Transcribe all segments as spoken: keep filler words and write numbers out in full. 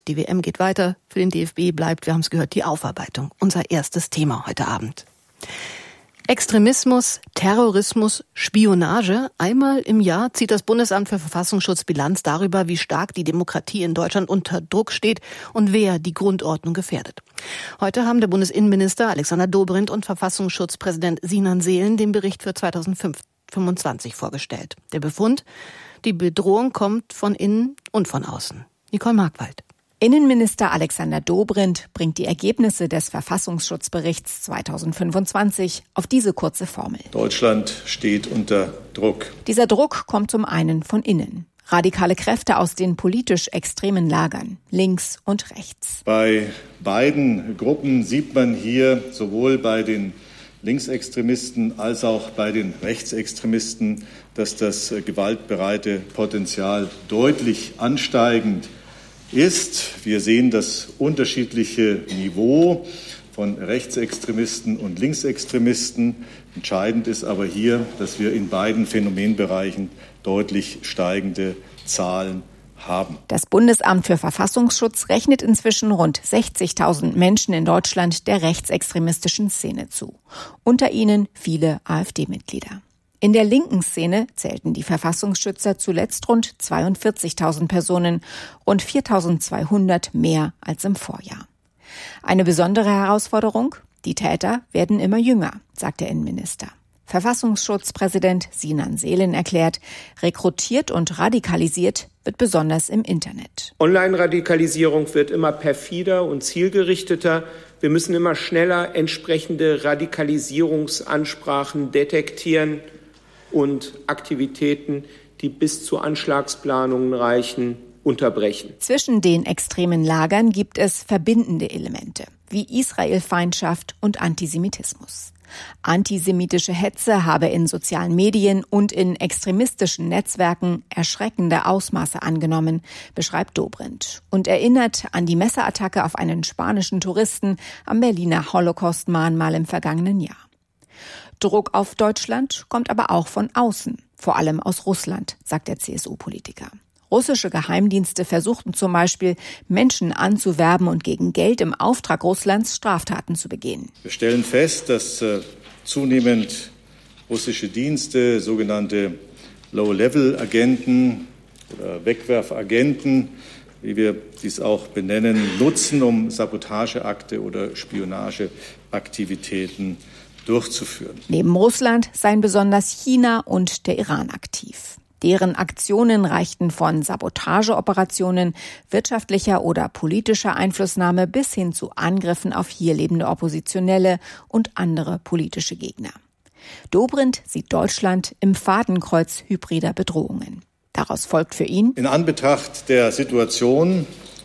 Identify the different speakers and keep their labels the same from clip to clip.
Speaker 1: Die W M geht weiter, für den D F B bleibt, wir haben es gehört, die Aufarbeitung. Unser erstes Thema heute Abend. Extremismus, Terrorismus, Spionage. Einmal im Jahr zieht das Bundesamt für Verfassungsschutz Bilanz darüber, wie stark die Demokratie in Deutschland unter Druck steht und wer die Grundordnung gefährdet. Heute haben der Bundesinnenminister Alexander Dobrindt und Verfassungsschutzpräsident Sinan Selen den Bericht für zweitausendfünfundzwanzig vorgestellt. Der Befund: Die Bedrohung kommt von innen und von außen. Nicole Markwald.
Speaker 2: Innenminister Alexander Dobrindt bringt die Ergebnisse des Verfassungsschutzberichts zweitausendfünfundzwanzig auf diese kurze Formel.
Speaker 3: Deutschland steht unter Druck.
Speaker 2: Dieser Druck kommt zum einen von innen. Radikale Kräfte aus den politisch extremen Lagern, links und rechts.
Speaker 3: Bei beiden Gruppen sieht man hier sowohl bei den Linksextremisten als auch bei den Rechtsextremisten, dass das gewaltbereite Potenzial deutlich ansteigend ist. Wir sehen das unterschiedliche Niveau von Rechtsextremisten und Linksextremisten. Entscheidend ist aber hier, dass wir in beiden Phänomenbereichen deutlich steigende Zahlen haben.
Speaker 2: Das Bundesamt für Verfassungsschutz rechnet inzwischen rund sechzigtausend Menschen in Deutschland der rechtsextremistischen Szene zu. Unter ihnen viele AfD-Mitglieder. In der linken Szene zählten die Verfassungsschützer zuletzt rund zweiundvierzigtausend Personen, rund viertausendzweihundert mehr als im Vorjahr. Eine besondere Herausforderung: Die Täter werden immer jünger, sagt der Innenminister. Verfassungsschutzpräsident Sinan Selen erklärt, rekrutiert und radikalisiert wird besonders im Internet.
Speaker 4: Online-Radikalisierung wird immer perfider und zielgerichteter. Wir müssen immer schneller entsprechende Radikalisierungsansprachen detektieren und Aktivitäten, die bis zu Anschlagsplanungen reichen, unterbrechen.
Speaker 2: Zwischen den extremen Lagern gibt es verbindende Elemente, wie Israelfeindschaft und Antisemitismus. Antisemitische Hetze habe in sozialen Medien und in extremistischen Netzwerken erschreckende Ausmaße angenommen, beschreibt Dobrindt und erinnert an die Messerattacke auf einen spanischen Touristen am Berliner Holocaust-Mahnmal im vergangenen Jahr. Druck auf Deutschland kommt aber auch von außen, vor allem aus Russland, sagt der C S U-Politiker. Russische Geheimdienste versuchten zum Beispiel, Menschen anzuwerben und gegen Geld im Auftrag Russlands Straftaten zu begehen.
Speaker 3: Wir stellen fest, dass äh, zunehmend russische Dienste, sogenannte Low-Level-Agenten oder Wegwerfagenten, wie wir dies auch benennen, nutzen, um Sabotageakte oder Spionageaktivitäten durchzuführen.
Speaker 2: Neben Russland seien besonders China und der Iran aktiv. Deren Aktionen reichten von Sabotageoperationen, wirtschaftlicher oder politischer Einflussnahme bis hin zu Angriffen auf hier lebende Oppositionelle und andere politische Gegner. Dobrindt sieht Deutschland im Fadenkreuz hybrider Bedrohungen. Daraus folgt für ihn:
Speaker 3: In Anbetracht der Situation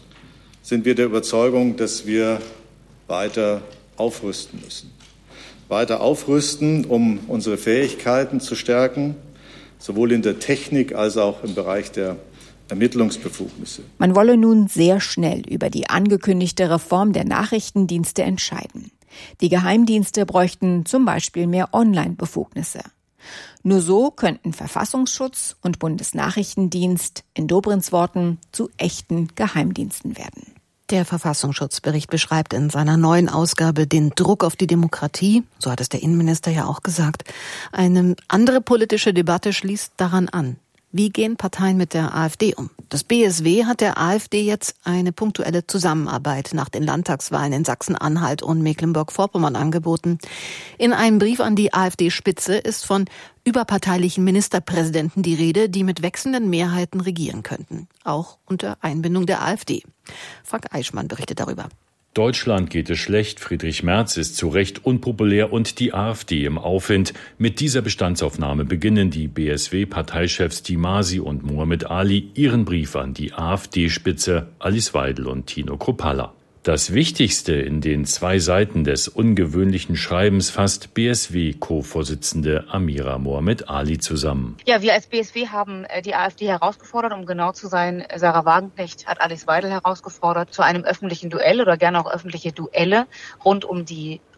Speaker 3: sind wir der Überzeugung, dass wir weiter aufrüsten müssen. Weiter aufrüsten, um unsere Fähigkeiten zu stärken, sowohl in der Technik als auch im Bereich der Ermittlungsbefugnisse.
Speaker 2: Man wolle nun sehr schnell über die angekündigte Reform der Nachrichtendienste entscheiden. Die Geheimdienste bräuchten zum Beispiel mehr Online-Befugnisse. Nur so könnten Verfassungsschutz und Bundesnachrichtendienst in Dobrindts Worten zu echten Geheimdiensten werden.
Speaker 1: Der Verfassungsschutzbericht beschreibt in seiner neuen Ausgabe den Druck auf die Demokratie, so hat es der Innenminister ja auch gesagt. Eine andere politische Debatte schließt daran an. Wie gehen Parteien mit der AfD um? Das B S W hat der AfD jetzt eine punktuelle Zusammenarbeit nach den Landtagswahlen in Sachsen-Anhalt und Mecklenburg-Vorpommern angeboten. In einem Brief an die AfD-Spitze ist von überparteilichen Ministerpräsidenten die Rede, die mit wechselnden Mehrheiten regieren könnten. Auch unter Einbindung der AfD. Frank Eichmann berichtet darüber.
Speaker 5: Deutschland geht es schlecht, Friedrich Merz ist zu Recht unpopulär und die AfD im Aufwind. Mit dieser Bestandsaufnahme beginnen die B S W-Parteichefs Dimasi und Mohammed Ali ihren Brief an die AfD-Spitze Alice Weidel und Tino Kruppalla. Das Wichtigste in den zwei Seiten des ungewöhnlichen Schreibens fasst B S W-Co-Vorsitzende Amira Mohammed Ali zusammen.
Speaker 6: Ja, wir als B S W haben die AfD herausgefordert, um genau zu sein. Sarah Wagenknecht hat Alice Weidel herausgefordert zu einem öffentlichen Duell oder gerne auch öffentliche Duelle rund um die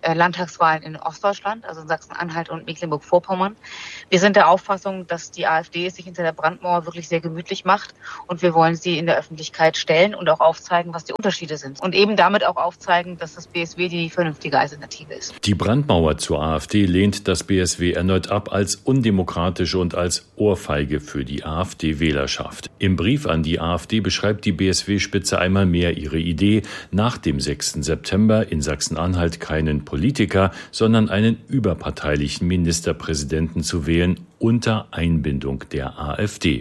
Speaker 6: Landtagswahlen in Ostdeutschland, also in Sachsen-Anhalt und Mecklenburg-Vorpommern. Wir sind der Auffassung, dass die AfD es sich hinter der Brandmauer wirklich sehr gemütlich macht und wir wollen sie in der Öffentlichkeit stellen und auch aufzeigen, was die Unterschiede sind und eben damit auch aufzeigen, dass das B S W die vernünftige Alternative ist.
Speaker 5: Die Brandmauer zur AfD lehnt das B S W erneut ab als undemokratisch und als Ohrfeige für die AfD-Wählerschaft. Im Brief an die AfD beschreibt die B S W-Spitze einmal mehr ihre Idee, nach dem sechsten September in Sachsen-Anhalt keinen Politiker, sondern einen überparteilichen Ministerpräsidenten zu wählen unter Einbindung der AfD.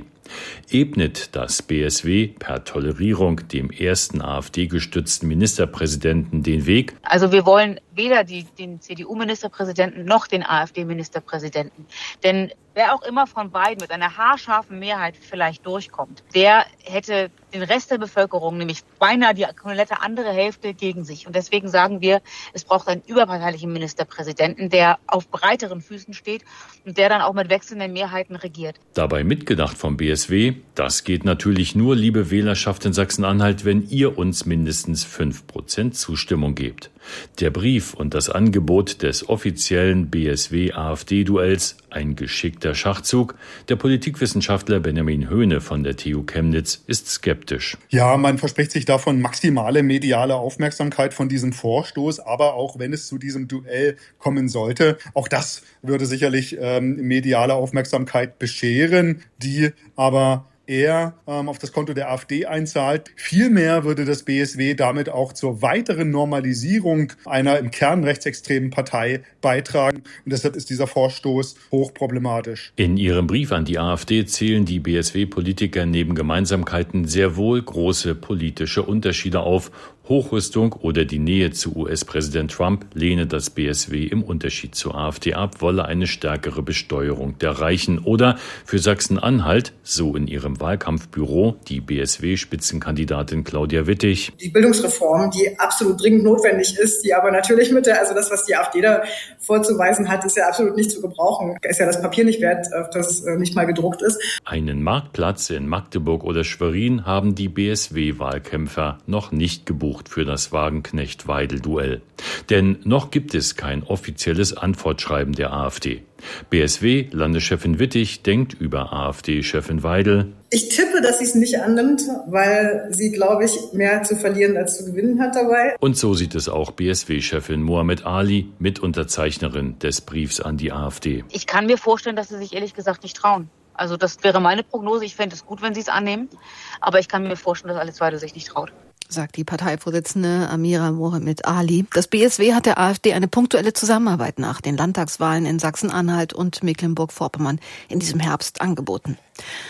Speaker 5: Ebnet das B S W per Tolerierung dem ersten AfD-gestützten Ministerpräsidenten den Weg?
Speaker 6: Also wir wollen weder die, den C D U-Ministerpräsidenten noch den AfD-Ministerpräsidenten. Denn wer auch immer von beiden mit einer haarscharfen Mehrheit vielleicht durchkommt, der hätte den Rest der Bevölkerung, nämlich beinahe die komplette andere Hälfte, gegen sich. Und deswegen sagen wir, es braucht einen überparteilichen Ministerpräsidenten, der auf breiteren Füßen steht und der dann auch mit wechselnden Mehrheiten regiert.
Speaker 5: Dabei mitgedacht vom B S W, das geht natürlich nur, liebe Wählerschaft in Sachsen-Anhalt, wenn ihr uns mindestens fünf Prozent Zustimmung gebt. Der Brief und das Angebot des offiziellen B S W-AfD-Duells, ein geschickter Schachzug. Der Politikwissenschaftler Benjamin Höhne von der T U Chemnitz ist skeptisch.
Speaker 7: Ja, man verspricht sich davon maximale mediale Aufmerksamkeit von diesem Vorstoß, aber auch wenn es zu diesem Duell kommen sollte, auch das würde sicherlich ähm, mediale Aufmerksamkeit bescheren, die aber eher ähm, auf das Konto der AfD einzahlt. Vielmehr würde das B S W damit auch zur weiteren Normalisierung einer im Kern rechtsextremen Partei beitragen. Und deshalb ist dieser Vorstoß hochproblematisch.
Speaker 5: In ihrem Brief an die AfD zählen die B S W-Politiker neben Gemeinsamkeiten sehr wohl große politische Unterschiede auf. Hochrüstung oder die Nähe zu U S-Präsident Trump lehne das B S W im Unterschied zur AfD ab, wolle eine stärkere Besteuerung der Reichen. Oder für Sachsen-Anhalt, so in ihrem Wahlkampfbüro, die B S W-Spitzenkandidatin Claudia Wittig.
Speaker 8: Die Bildungsreform, die absolut dringend notwendig ist, die aber natürlich mit der, also das, was die AfD da vorzuweisen hat, ist ja absolut nicht zu gebrauchen. Ist ja das Papier nicht wert, auf das es nicht mal gedruckt ist.
Speaker 5: Einen Marktplatz in Magdeburg oder Schwerin haben die B S W-Wahlkämpfer noch nicht gebucht für das Wagenknecht-Weidel-Duell. Denn noch gibt es kein offizielles Antwortschreiben der AfD. B S W-Landeschefin Wittig denkt über AfD-Chefin Weidel:
Speaker 8: Ich tippe, dass sie es nicht annimmt, weil sie, glaube ich, mehr zu verlieren als zu gewinnen hat dabei.
Speaker 5: Und so sieht es auch B S W-Chefin Mohamed Ali, Mitunterzeichnerin des Briefs an die AfD.
Speaker 6: Ich kann mir vorstellen, dass sie sich ehrlich gesagt nicht trauen. Also das wäre meine Prognose. Ich fände es gut, wenn sie es annehmen. Aber ich kann mir vorstellen, dass Alice Weidel sich nicht traut.
Speaker 1: Sagt die Parteivorsitzende Amira Mohamed Ali. Das B S W hat der AfD eine punktuelle Zusammenarbeit nach den Landtagswahlen in Sachsen-Anhalt und Mecklenburg-Vorpommern in diesem Herbst angeboten.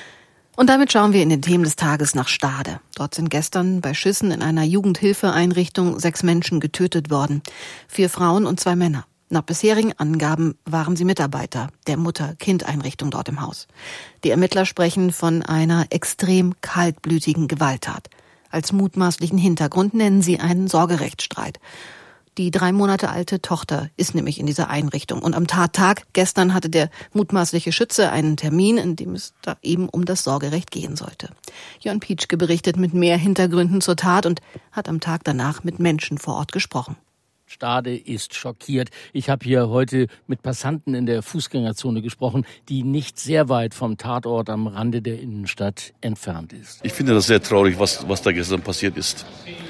Speaker 1: Und damit schauen wir in den Themen des Tages nach Stade. Dort sind gestern bei Schüssen in einer Jugendhilfeeinrichtung sechs Menschen getötet worden. Vier Frauen und zwei Männer. Nach bisherigen Angaben waren sie Mitarbeiter der Mutter-Kind-Einrichtung dort im Haus. Die Ermittler sprechen von einer extrem kaltblütigen Gewalttat. Als mutmaßlichen Hintergrund nennen sie einen Sorgerechtsstreit. Die drei Monate alte Tochter ist nämlich in dieser Einrichtung. Und am Tattag gestern hatte der mutmaßliche Schütze einen Termin, in dem es da eben um das Sorgerecht gehen sollte. Jörn Pietschke berichtet mit mehr Hintergründen zur Tat und hat am Tag danach mit Menschen vor Ort gesprochen.
Speaker 9: Stade ist schockiert. Ich habe hier heute mit Passanten in der Fußgängerzone gesprochen, die nicht sehr weit vom Tatort am Rande der Innenstadt entfernt ist.
Speaker 10: Ich finde das sehr traurig, was, was da gestern passiert ist.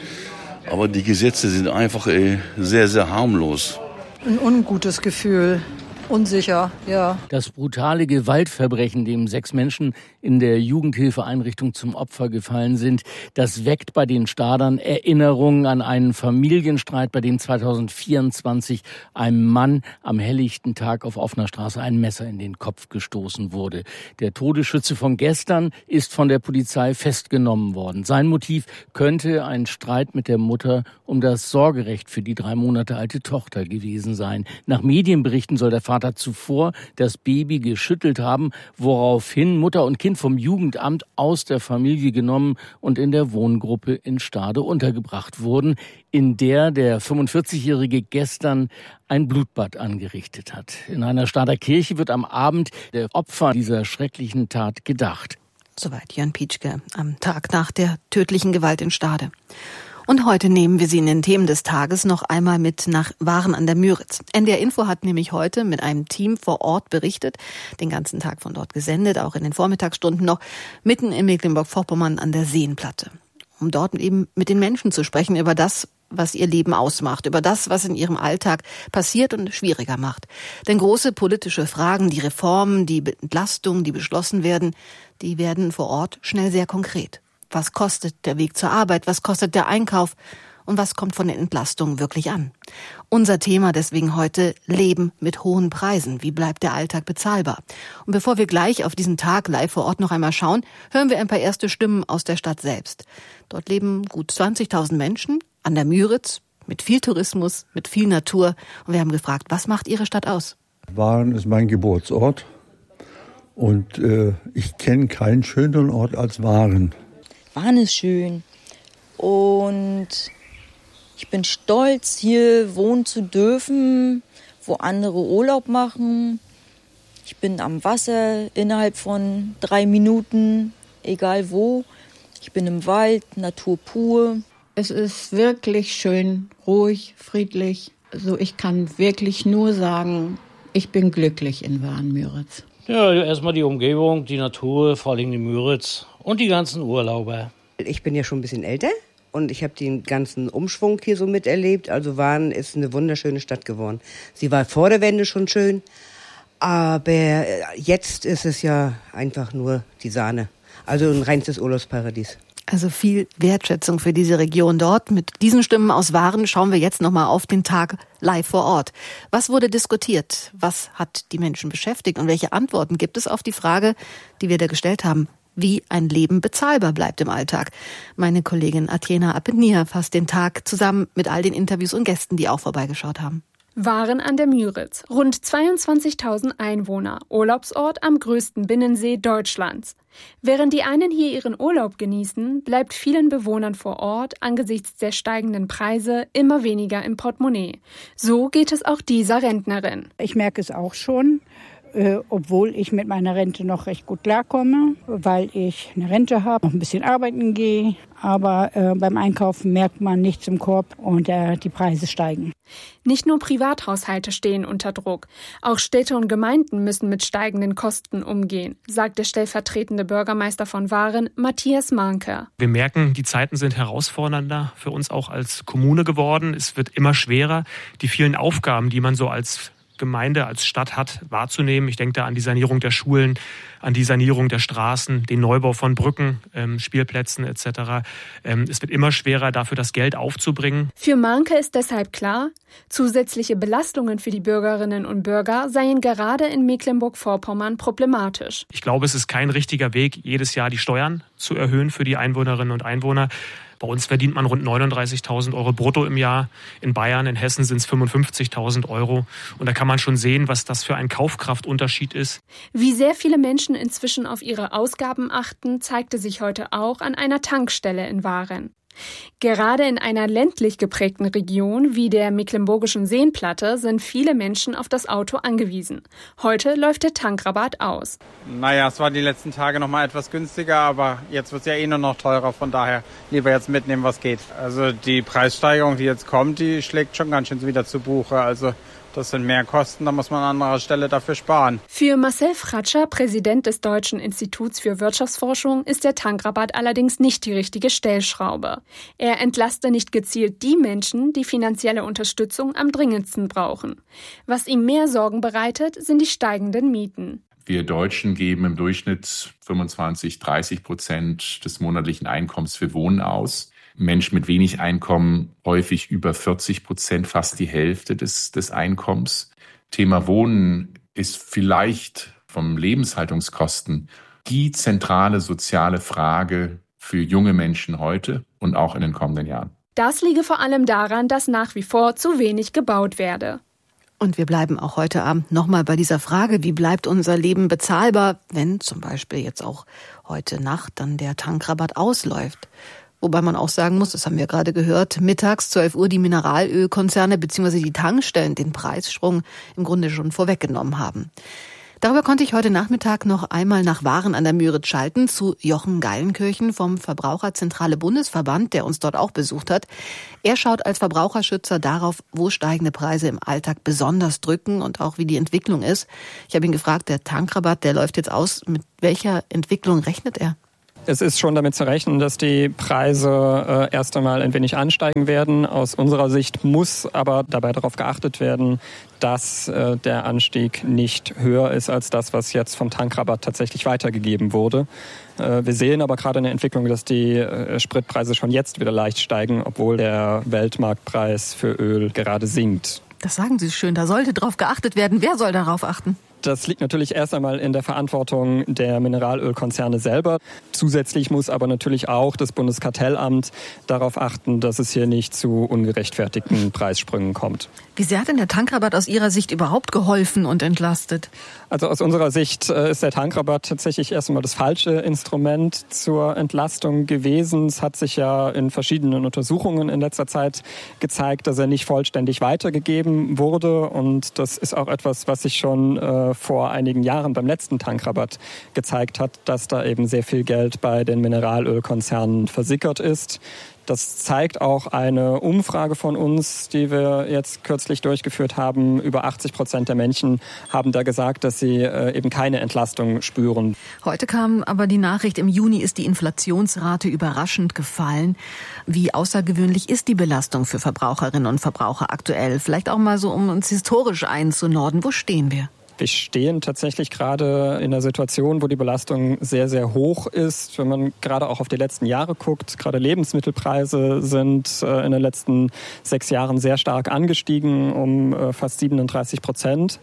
Speaker 10: Aber die Gesetze sind einfach ey, sehr, sehr harmlos.
Speaker 11: Ein ungutes Gefühl. Unsicher, ja.
Speaker 9: Das brutale Gewaltverbrechen, dem sechs Menschen in der Jugendhilfeeinrichtung zum Opfer gefallen sind, das weckt bei den Stadern Erinnerungen an einen Familienstreit, bei dem zweitausendvierundzwanzig einem Mann am helllichten Tag auf offener Straße ein Messer in den Kopf gestoßen wurde. Der Todesschütze von gestern ist von der Polizei festgenommen worden. Sein Motiv könnte ein Streit mit der Mutter um das Sorgerecht für die drei Monate alte Tochter gewesen sein. Nach Medienberichten soll der Vater zuvor das Baby geschüttelt haben, woraufhin Mutter und Kind vom Jugendamt aus der Familie genommen und in der Wohngruppe in Stade untergebracht wurden, in der der fünfundvierzigjährige gestern ein Blutbad angerichtet hat. In einer Stader Kirche wird am Abend der Opfer dieser schrecklichen Tat gedacht.
Speaker 1: Soweit Jörn Pietschke am Tag nach der tödlichen Gewalt in Stade. Und heute nehmen wir Sie in den Themen des Tages noch einmal mit nach Waren an der Müritz. N D R Info hat nämlich heute mit einem Team vor Ort berichtet, den ganzen Tag von dort gesendet, auch in den Vormittagsstunden noch, mitten in Mecklenburg-Vorpommern an der Seenplatte. Um dort eben mit den Menschen zu sprechen über das, was ihr Leben ausmacht, über das, was in ihrem Alltag passiert und schwieriger macht. Denn große politische Fragen, die Reformen, die Entlastung, die beschlossen werden, die werden vor Ort schnell sehr konkret. Was kostet der Weg zur Arbeit? Was kostet der Einkauf? Und was kommt von den Entlastungen wirklich an? Unser Thema deswegen heute: Leben mit hohen Preisen. Wie bleibt der Alltag bezahlbar? Und bevor wir gleich auf diesen Tag live vor Ort noch einmal schauen, hören wir ein paar erste Stimmen aus der Stadt selbst. Dort leben gut zwanzigtausend Menschen an der Müritz, mit viel Tourismus, mit viel Natur. Und wir haben gefragt, was macht Ihre Stadt aus?
Speaker 12: Waren ist mein Geburtsort. Und äh, ich kenne keinen schöneren Ort als Waren.
Speaker 13: Waren ist schön. Und ich bin stolz, hier wohnen zu dürfen, wo andere Urlaub machen. Ich bin am Wasser innerhalb von drei Minuten, egal wo. Ich bin im Wald, Natur pur.
Speaker 14: Es ist wirklich schön, ruhig, friedlich. Also ich kann wirklich nur sagen, ich bin glücklich in Waren-Müritz.
Speaker 15: Ja, erstmal die Umgebung, die Natur, vor allem die Müritz und die ganzen Urlauber.
Speaker 16: Ich bin ja schon ein bisschen älter und ich habe den ganzen Umschwung hier so miterlebt. Also Waren ist eine wunderschöne Stadt geworden. Sie war vor der Wende schon schön, aber jetzt ist es ja einfach nur die Sahne. Also ein reines Urlaubsparadies.
Speaker 1: Also viel Wertschätzung für diese Region dort. Mit diesen Stimmen aus Waren schauen wir jetzt nochmal auf den Tag live vor Ort. Was wurde diskutiert? Was hat die Menschen beschäftigt? Und welche Antworten gibt es auf die Frage, die wir da gestellt haben, wie ein Leben bezahlbar bleibt im Alltag? Meine Kollegin Atjena Appenir fasst den Tag zusammen mit all den Interviews und Gästen, die auch vorbeigeschaut haben.
Speaker 17: Waren an der Müritz, rund zweiundzwanzigtausend Einwohner, Urlaubsort am größten Binnensee Deutschlands. Während die einen hier ihren Urlaub genießen, bleibt vielen Bewohnern vor Ort angesichts der steigenden Preise immer weniger im Portemonnaie. So geht es auch dieser Rentnerin.
Speaker 18: Ich merke es auch schon, äh, obwohl ich mit meiner Rente noch recht gut klarkomme, weil ich eine Rente habe, noch ein bisschen arbeiten gehe. Aber äh, beim Einkaufen merkt man nichts im Korb und äh, die Preise steigen.
Speaker 17: Nicht nur Privathaushalte stehen unter Druck. Auch Städte und Gemeinden müssen mit steigenden Kosten umgehen, sagt der stellvertretende Bürgermeister von Waren, Matthias Mahnke.
Speaker 19: Wir merken, die Zeiten sind herausfordernder für uns auch als Kommune geworden. Es wird immer schwerer, die vielen Aufgaben, die man so als Gemeinde, als Stadt hat, wahrzunehmen. Ich denke da an die Sanierung der Schulen, an die Sanierung der Straßen, den Neubau von Brücken, ähm, Spielplätzen et cetera. Ähm, es wird immer schwerer, dafür das Geld aufzubringen.
Speaker 17: Für Mahnke ist deshalb klar, zusätzliche Belastungen für die Bürgerinnen und Bürger seien gerade in Mecklenburg-Vorpommern problematisch.
Speaker 19: Ich glaube, es ist kein richtiger Weg, jedes Jahr die Steuern zu erhöhen für die Einwohnerinnen und Einwohner. Bei uns verdient man rund neununddreißigtausend Euro brutto im Jahr. In Bayern, in Hessen sind es fünfundfünfzigtausend Euro. Und da kann man schon sehen, was das für ein Kaufkraftunterschied ist.
Speaker 17: Wie sehr viele Menschen inzwischen auf ihre Ausgaben achten, zeigte sich heute auch an einer Tankstelle in Waren. Gerade in einer ländlich geprägten Region wie der mecklenburgischen Seenplatte sind viele Menschen auf das Auto angewiesen. Heute läuft der Tankrabatt aus.
Speaker 20: Naja, es war die letzten Tage noch mal etwas günstiger, aber jetzt wird es ja eh nur noch teurer. Von daher lieber jetzt mitnehmen, was geht. Also die Preissteigerung, die jetzt kommt, die schlägt schon ganz schön wieder zu Buche. Also das sind mehr Kosten, da muss man an anderer Stelle dafür sparen.
Speaker 17: Für Marcel Fratscher, Präsident des Deutschen Instituts für Wirtschaftsforschung, ist der Tankrabatt allerdings nicht die richtige Stellschraube. Er entlaste nicht gezielt die Menschen, die finanzielle Unterstützung am dringendsten brauchen. Was ihm mehr Sorgen bereitet, sind die steigenden Mieten.
Speaker 21: Wir Deutschen geben im Durchschnitt fünfundzwanzig, dreißig Prozent des monatlichen Einkommens für Wohnen aus. Menschen mit wenig Einkommen häufig über vierzig Prozent, fast die Hälfte des, des Einkommens. Thema Wohnen ist vielleicht vom Lebenshaltungskosten die zentrale soziale Frage für junge Menschen heute und auch in den kommenden Jahren.
Speaker 17: Das liege vor allem daran, dass nach wie vor zu wenig gebaut werde.
Speaker 1: Und wir bleiben auch heute Abend nochmal bei dieser Frage, wie bleibt unser Leben bezahlbar, wenn zum Beispiel jetzt auch heute Nacht dann der Tankrabatt ausläuft. Wobei man auch sagen muss, das haben wir gerade gehört, mittags zwölf Uhr die Mineralölkonzerne bzw. die Tankstellen den Preissprung im Grunde schon vorweggenommen haben. Darüber konnte ich heute Nachmittag noch einmal nach Waren an der Müritz schalten zu Jochen Geilenkirchen vom Verbraucherzentrale Bundesverband, der uns dort auch besucht hat. Er schaut als Verbraucherschützer darauf, wo steigende Preise im Alltag besonders drücken und auch wie die Entwicklung ist. Ich habe ihn gefragt, der Tankrabatt, der läuft jetzt aus. Mit welcher Entwicklung rechnet er?
Speaker 4: Es ist schon damit zu rechnen, dass die Preise äh, erst einmal ein wenig ansteigen werden. Aus unserer Sicht muss aber dabei darauf geachtet werden, dass äh, der Anstieg nicht höher ist als das, was jetzt vom Tankrabatt tatsächlich weitergegeben wurde. Äh, wir sehen aber gerade eine Entwicklung, dass die äh, Spritpreise schon jetzt wieder leicht steigen, obwohl der Weltmarktpreis für Öl gerade sinkt.
Speaker 1: Das sagen Sie schön, da sollte darauf geachtet werden. Wer soll darauf achten?
Speaker 4: Das liegt natürlich erst einmal in der Verantwortung der Mineralölkonzerne selber. Zusätzlich muss aber natürlich auch das Bundeskartellamt darauf achten, dass es hier nicht zu ungerechtfertigten Preissprüngen kommt.
Speaker 1: Wie sehr hat denn der Tankrabatt aus Ihrer Sicht überhaupt geholfen und entlastet?
Speaker 4: Also aus unserer Sicht ist der Tankrabatt tatsächlich erst einmal das falsche Instrument zur Entlastung gewesen. Es hat sich ja in verschiedenen Untersuchungen in letzter Zeit gezeigt, dass er nicht vollständig weitergegeben wurde. Und das ist auch etwas, was sich schon äh, vor einigen Jahren beim letzten Tankrabatt gezeigt hat, dass da eben sehr viel Geld bei den Mineralölkonzernen versickert ist. Das zeigt auch eine Umfrage von uns, die wir jetzt kürzlich durchgeführt haben. Über achtzig Prozent der Menschen haben da gesagt, dass sie äh, eben keine Entlastung spüren.
Speaker 1: Heute kam aber die Nachricht, im Juni ist die Inflationsrate überraschend gefallen. Wie außergewöhnlich ist die Belastung für Verbraucherinnen und Verbraucher aktuell? Vielleicht auch mal so, um uns historisch einzunorden. Wo stehen wir?
Speaker 4: Wir stehen tatsächlich gerade in einer Situation, wo die Belastung sehr, sehr hoch ist. Wenn man gerade auch auf die letzten Jahre guckt, gerade Lebensmittelpreise sind in den letzten sechs Jahren sehr stark angestiegen, um fast siebenunddreißig Prozent.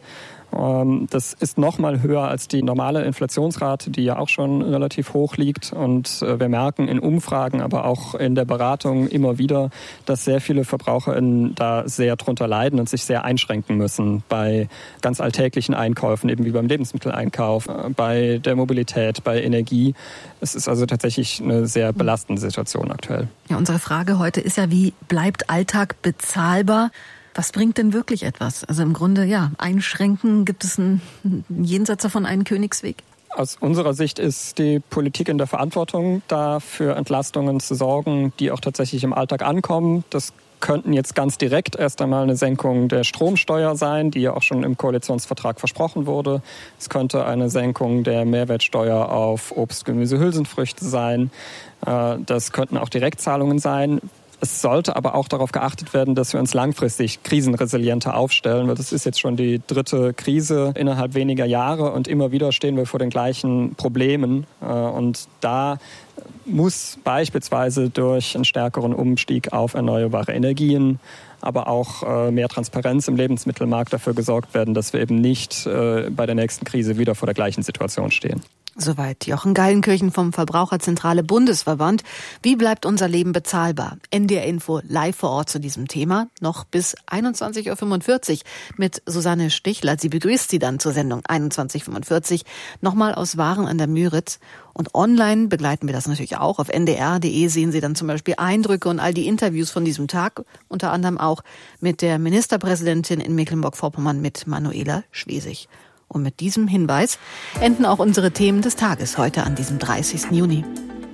Speaker 4: Das ist noch mal höher als die normale Inflationsrate, die ja auch schon relativ hoch liegt. Und wir merken in Umfragen, aber auch in der Beratung immer wieder, dass sehr viele VerbraucherInnen da sehr drunter leiden und sich sehr einschränken müssen bei ganz alltäglichen Einkäufen, eben wie beim Lebensmitteleinkauf, bei der Mobilität, bei Energie. Es ist also tatsächlich eine sehr belastende Situation aktuell.
Speaker 1: Ja, unsere Frage heute ist ja, wie bleibt Alltag bezahlbar? Was bringt denn wirklich etwas? Also im Grunde, ja, einschränken, gibt es einen, jenseits davon einen Königsweg?
Speaker 4: Aus unserer Sicht ist die Politik in der Verantwortung, da für Entlastungen zu sorgen, die auch tatsächlich im Alltag ankommen. Das könnten jetzt ganz direkt erst einmal eine Senkung der Stromsteuer sein, die ja auch schon im Koalitionsvertrag versprochen wurde. Es könnte eine Senkung der Mehrwertsteuer auf Obst, Gemüse, Hülsenfrüchte sein. Das könnten auch Direktzahlungen sein. Es sollte aber auch darauf geachtet werden, dass wir uns langfristig krisenresilienter aufstellen, weil das ist jetzt schon die dritte Krise innerhalb weniger Jahre und immer wieder stehen wir vor den gleichen Problemen. Und da muss beispielsweise durch einen stärkeren Umstieg auf erneuerbare Energien, aber auch mehr Transparenz im Lebensmittelmarkt dafür gesorgt werden, dass wir eben nicht bei der nächsten Krise wieder vor der gleichen Situation stehen.
Speaker 1: Soweit Jochen Geilenkirchen vom Verbraucherzentrale Bundesverband. Wie bleibt unser Leben bezahlbar? N D R Info live vor Ort zu diesem Thema. Noch bis einundzwanzig Uhr fünfundvierzig mit Susanne Stichler. Sie begrüßt Sie dann zur Sendung einundzwanzig Uhr fünfundvierzig. Nochmal aus Waren an der Müritz. Und online begleiten wir das natürlich auch. Auf n d r punkt d e sehen Sie dann zum Beispiel Eindrücke und all die Interviews von diesem Tag. Unter anderem auch mit der Ministerpräsidentin in Mecklenburg-Vorpommern, mit Manuela Schwesig. Und mit diesem Hinweis enden auch unsere Themen des Tages heute an diesem dreißigsten Juni.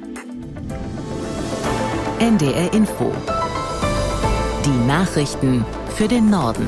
Speaker 22: N D R Info. Die Nachrichten für den Norden.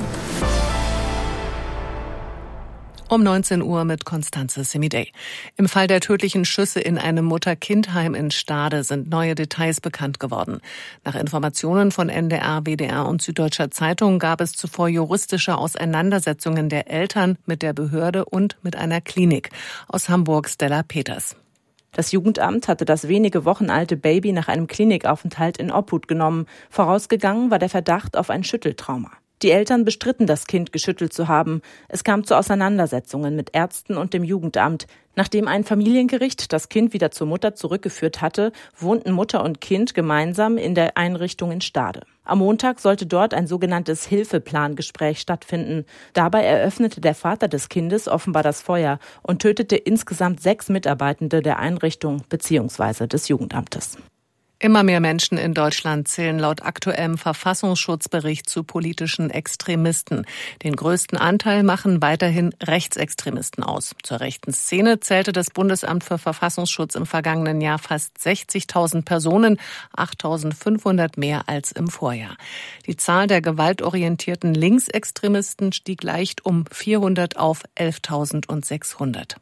Speaker 22: Um neunzehn Uhr mit Constanze Semidey. Im Fall der tödlichen Schüsse in einem Mutter-Kind-Heim in Stade sind neue Details bekannt geworden. Nach Informationen von N D R, W D R und Süddeutscher Zeitung gab es zuvor juristische Auseinandersetzungen der Eltern mit der Behörde und mit einer Klinik. Aus Hamburg Stella Peters.
Speaker 23: Das Jugendamt hatte das wenige Wochen alte Baby nach einem Klinikaufenthalt in Obhut genommen. Vorausgegangen war der Verdacht auf ein Schütteltrauma. Die Eltern bestritten, das Kind geschüttelt zu haben. Es kam zu Auseinandersetzungen mit Ärzten und dem Jugendamt. Nachdem ein Familiengericht das Kind wieder zur Mutter zurückgeführt hatte, wohnten Mutter und Kind gemeinsam in der Einrichtung in Stade. Am Montag sollte dort ein sogenanntes Hilfeplangespräch stattfinden. Dabei eröffnete der Vater des Kindes offenbar das Feuer und tötete insgesamt sechs Mitarbeitende der Einrichtung bzw. des Jugendamtes.
Speaker 22: Immer mehr Menschen in Deutschland zählen laut aktuellem Verfassungsschutzbericht zu politischen Extremisten. Den größten Anteil machen weiterhin Rechtsextremisten aus. Zur rechten Szene zählte das Bundesamt für Verfassungsschutz im vergangenen Jahr fast sechzigtausend Personen, achttausendfünfhundert mehr als im Vorjahr. Die Zahl der gewaltorientierten Linksextremisten stieg leicht um vierhundert auf elftausendsechshundert.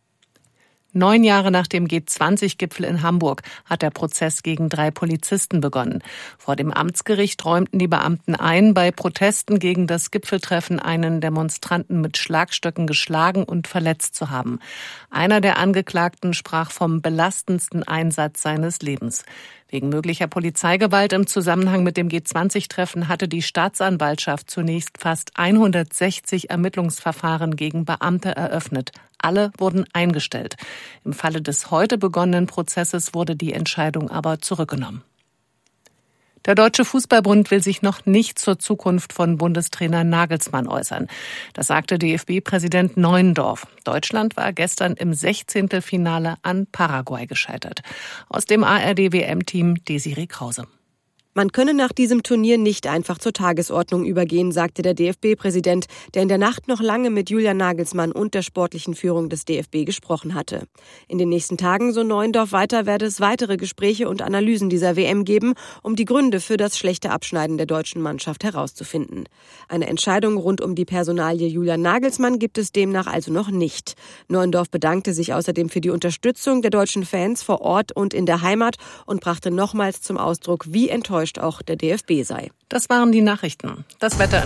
Speaker 22: Neun Jahre nach dem G zwanzig Gipfel in Hamburg hat der Prozess gegen drei Polizisten begonnen. Vor dem Amtsgericht räumten die Beamten ein, bei Protesten gegen das Gipfeltreffen einen Demonstranten mit Schlagstöcken geschlagen und verletzt zu haben. Einer der Angeklagten sprach vom belastendsten Einsatz seines Lebens. Wegen möglicher Polizeigewalt im Zusammenhang mit dem G zwanzig Treffen hatte die Staatsanwaltschaft zunächst fast hundertsechzig Ermittlungsverfahren gegen Beamte eröffnet. Alle wurden eingestellt. Im Falle des heute begonnenen Prozesses wurde die Entscheidung aber zurückgenommen. Der Deutsche Fußballbund will sich noch nicht zur Zukunft von Bundestrainer Nagelsmann äußern. Das sagte D F B-Präsident Neuendorf. Deutschland war gestern im Sechzehntelfinale an Paraguay gescheitert. Aus dem A R D-W M-Team Desiree Krause.
Speaker 2: Man könne nach diesem Turnier nicht einfach zur Tagesordnung übergehen, sagte der D F B-Präsident, der in der Nacht noch lange mit Julian Nagelsmann und der sportlichen Führung des D F B gesprochen hatte. In den nächsten Tagen, so Neuendorf weiter, werde es weitere Gespräche und Analysen dieser W M geben, um die Gründe für das schlechte Abschneiden der deutschen Mannschaft herauszufinden. Eine Entscheidung rund um die Personalie Julian Nagelsmann gibt es demnach also noch nicht. Neuendorf bedankte sich außerdem für die Unterstützung der deutschen Fans vor Ort und in der Heimat und brachte nochmals zum Ausdruck, wie enttäuscht auch der D F B sei.
Speaker 22: Das waren die Nachrichten. Das Wetter.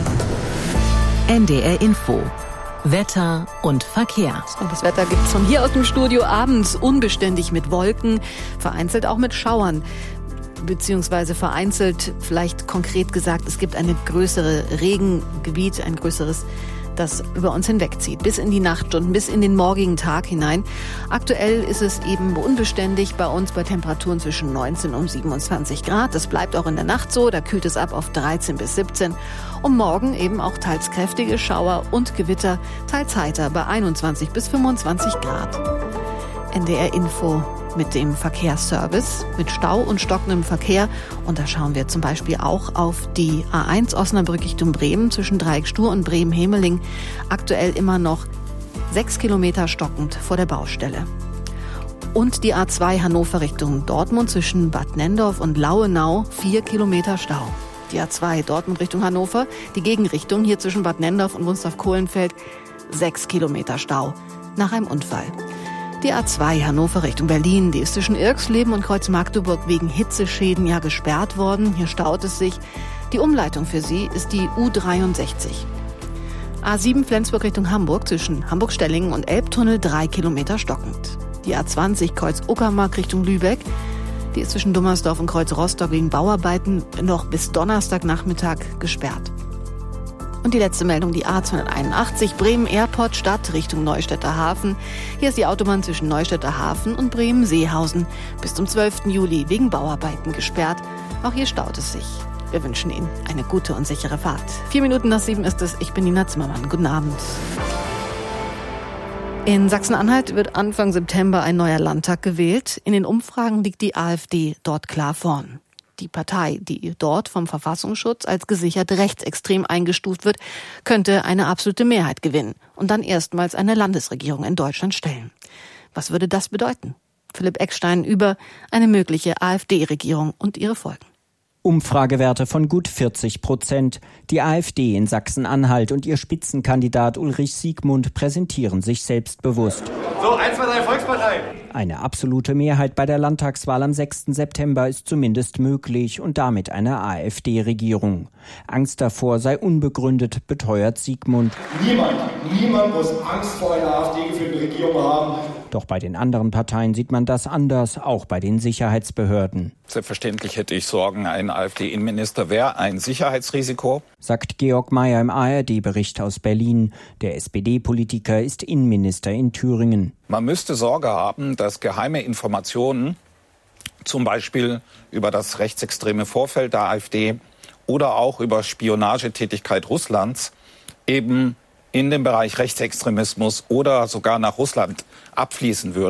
Speaker 3: N D R Info. Wetter und Verkehr.
Speaker 1: Und das Wetter gibt es von hier aus dem Studio abends unbeständig mit Wolken, vereinzelt auch mit Schauern. Beziehungsweise vereinzelt, vielleicht konkret gesagt, es gibt eine größere Regengebiet, ein größeres, das über uns hinwegzieht, bis in die Nachtstunden, bis in den morgigen Tag hinein. Aktuell ist es eben unbeständig bei uns bei Temperaturen zwischen neunzehn und siebenundzwanzig Grad. Das bleibt auch in der Nacht so, da kühlt es ab auf dreizehn bis siebzehn. Und morgen eben auch teils kräftige Schauer und Gewitter, teils heiter bei einundzwanzig bis fünfundzwanzig Grad. N D R Info mit dem Verkehrsservice, mit Stau und stockendem Verkehr. Und da schauen wir zum Beispiel auch auf die A eins Osnabrück Richtung Bremen zwischen Dreieckstur und Bremen-Hemeling. Aktuell immer noch sechs Kilometer stockend vor der Baustelle. Und die A zwei Hannover Richtung Dortmund zwischen Bad Nenndorf und Lauenau, vier Kilometer Stau. Die A zwei Dortmund Richtung Hannover, die Gegenrichtung hier zwischen Bad Nenndorf und Wunstorf-Kohlenfeld, sechs Kilometer Stau nach einem Unfall. Die A zwei Hannover Richtung Berlin, die ist zwischen Irxleben und Kreuz Magdeburg wegen Hitzeschäden ja gesperrt worden. Hier staut es sich. Die Umleitung für sie ist die U dreiundsechzig. A sieben Flensburg Richtung Hamburg zwischen Hamburg-Stellingen und Elbtunnel drei Kilometer stockend. Die A zwanzig Kreuz Uckermark Richtung Lübeck, die ist zwischen Dummersdorf und Kreuz Rostock wegen Bauarbeiten noch bis Donnerstagnachmittag gesperrt. Und die letzte Meldung, die A zweihunderteinundachtzig Bremen Airport Stadt Richtung Neustädter Hafen. Hier ist die Autobahn zwischen Neustädter Hafen und Bremen-Seehausen bis zum zwölften Juli wegen Bauarbeiten gesperrt. Auch hier staut es sich. Wir wünschen Ihnen eine gute und sichere Fahrt. Vier Minuten nach sieben ist es. Ich bin Nina Zimmermann. Guten Abend. In Sachsen-Anhalt wird Anfang September ein neuer Landtag gewählt. In den Umfragen liegt die AfD dort klar vorn. Die Partei, die dort vom Verfassungsschutz als gesichert rechtsextrem eingestuft wird, könnte eine absolute Mehrheit gewinnen und dann erstmals eine Landesregierung in Deutschland stellen. Was würde das bedeuten? Philipp Eckstein über eine mögliche AfD-Regierung und ihre Folgen.
Speaker 7: Umfragewerte von gut vierzig Prozent. Die AfD in Sachsen-Anhalt und ihr Spitzenkandidat Ulrich Siegmund präsentieren sich selbstbewusst.
Speaker 24: So, eins, zwei, drei, Volkspartei.
Speaker 7: Eine absolute Mehrheit bei der Landtagswahl am sechsten September ist zumindest möglich und damit eine AfD-Regierung. Angst davor sei unbegründet, beteuert Siegmund.
Speaker 24: Niemand, niemand muss Angst vor einer AfD-geführten Regierung haben.
Speaker 7: Doch bei den anderen Parteien sieht man das anders, auch bei den Sicherheitsbehörden.
Speaker 25: Selbstverständlich hätte ich Sorgen, ein AfD-Innenminister wäre ein Sicherheitsrisiko,
Speaker 7: sagt Georg Mayer im A R D-Bericht aus Berlin. Der S P D-Politiker ist Innenminister in Thüringen.
Speaker 25: Man müsste Sorge haben, dass geheime Informationen, zum Beispiel über das rechtsextreme Vorfeld der AfD oder auch über Spionagetätigkeit Russlands, eben in den Bereich Rechtsextremismus oder sogar nach Russland abfließen würden.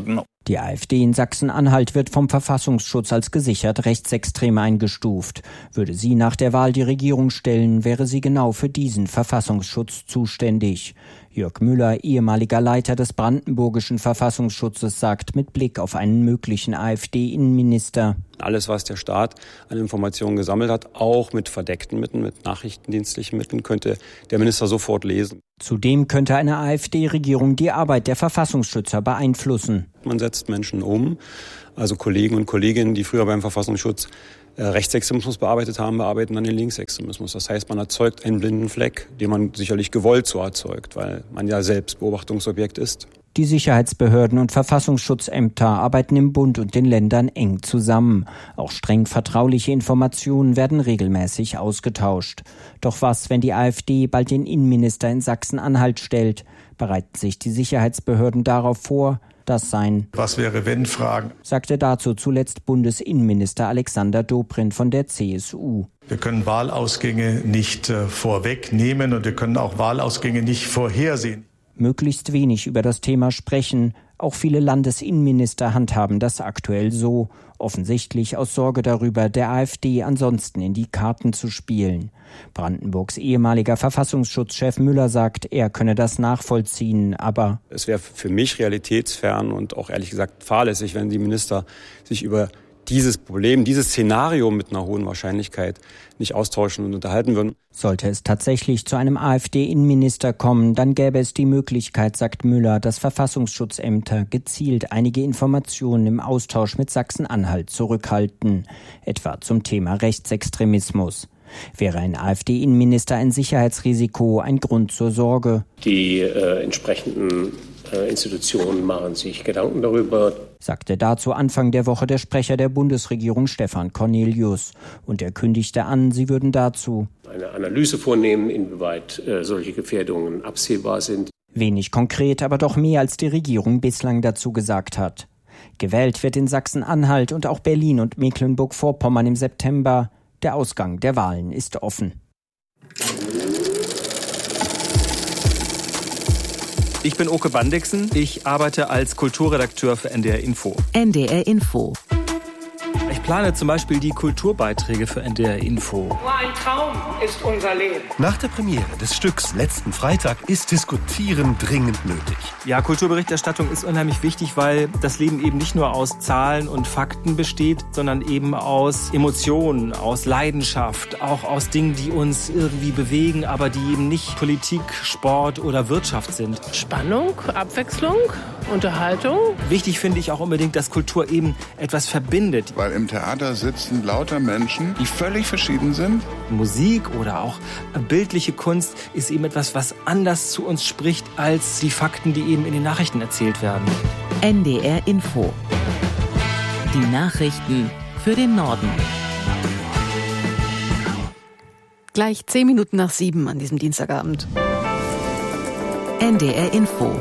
Speaker 7: Die AfD in Sachsen-Anhalt wird vom Verfassungsschutz als gesichert rechtsextrem eingestuft. Würde sie nach der Wahl die Regierung stellen, wäre sie genau für diesen Verfassungsschutz zuständig. Jörg Müller, ehemaliger Leiter des brandenburgischen Verfassungsschutzes, sagt mit Blick auf einen möglichen AfD-Innenminister:
Speaker 5: Alles, was der Staat an Informationen gesammelt hat, auch mit verdeckten Mitteln, mit nachrichtendienstlichen Mitteln, könnte der Minister sofort lesen.
Speaker 7: Zudem könnte eine AfD-Regierung die Arbeit der Verfassungsschützer beeinflussen.
Speaker 5: Man setzt Menschen um, also Kollegen und Kolleginnen, die früher beim Verfassungsschutz äh, Rechtsextremismus bearbeitet haben, bearbeiten dann den Linksextremismus. Das heißt, man erzeugt einen blinden Fleck, den man sicherlich gewollt so erzeugt, weil man ja selbst Beobachtungsobjekt ist.
Speaker 7: Die Sicherheitsbehörden und Verfassungsschutzämter arbeiten im Bund und den Ländern eng zusammen. Auch streng vertrauliche Informationen werden regelmäßig ausgetauscht. Doch was, wenn die AfD bald den Innenminister in Sachsen-Anhalt stellt? Bereiten sich die Sicherheitsbehörden darauf vor? Das seien
Speaker 6: Was wäre wenn Fragen,
Speaker 7: sagte dazu zuletzt Bundesinnenminister Alexander Dobrindt von der C S U.
Speaker 6: Wir können Wahlausgänge nicht äh, vorwegnehmen und wir können auch Wahlausgänge nicht vorhersehen.
Speaker 7: Möglichst wenig über das Thema sprechen. Auch viele Landesinnenminister handhaben das aktuell so. Offensichtlich aus Sorge darüber, der AfD ansonsten in die Karten zu spielen. Brandenburgs ehemaliger Verfassungsschutzchef Müller sagt, er könne das nachvollziehen, aber
Speaker 5: es wäre für mich realitätsfern und auch ehrlich gesagt fahrlässig, wenn die Minister sich über dieses Problem, dieses Szenario mit einer hohen Wahrscheinlichkeit nicht austauschen und unterhalten würden.
Speaker 7: Sollte es tatsächlich zu einem AfD-Innenminister kommen, dann gäbe es die Möglichkeit, sagt Müller, dass Verfassungsschutzämter gezielt einige Informationen im Austausch mit Sachsen-Anhalt zurückhalten, etwa zum Thema Rechtsextremismus. Wäre ein AfD-Innenminister ein Sicherheitsrisiko, ein Grund zur Sorge?
Speaker 8: Die äh, entsprechenden äh, Institutionen machen sich Gedanken darüber,
Speaker 7: sagte dazu Anfang der Woche der Sprecher der Bundesregierung Stefan Cornelius. Und er kündigte an, sie würden dazu
Speaker 8: eine Analyse vornehmen, inwieweit äh, solche Gefährdungen absehbar sind.
Speaker 7: Wenig konkret, aber doch mehr als die Regierung bislang dazu gesagt hat. Gewählt wird in Sachsen-Anhalt und auch Berlin und Mecklenburg-Vorpommern im September. Der Ausgang der Wahlen ist offen.
Speaker 10: Ich bin Oke Bandixen. Ich arbeite als Kulturredakteur für N D R Info.
Speaker 3: N D R Info.
Speaker 10: Ich plane zum Beispiel die Kulturbeiträge für N D R Info.
Speaker 11: Nur ein Traum ist unser Leben.
Speaker 26: Nach der Premiere des Stücks letzten Freitag ist Diskutieren dringend nötig.
Speaker 10: Ja, Kulturberichterstattung ist unheimlich wichtig, weil das Leben eben nicht nur aus Zahlen und Fakten besteht, sondern eben aus Emotionen, aus Leidenschaft, auch aus Dingen, die uns irgendwie bewegen, aber die eben nicht Politik, Sport oder Wirtschaft sind.
Speaker 27: Spannung, Abwechslung, Unterhaltung.
Speaker 10: Wichtig finde ich auch unbedingt, dass Kultur eben etwas verbindet.
Speaker 28: Weil im Theater sitzen lauter Menschen, die völlig verschieden sind.
Speaker 10: Musik oder auch bildliche Kunst ist eben etwas, was anders zu uns spricht als die Fakten, die eben in den Nachrichten erzählt werden.
Speaker 3: N D R Info. Die Nachrichten für den Norden.
Speaker 1: Gleich zehn Minuten nach sieben an diesem Dienstagabend.
Speaker 3: N D R Info.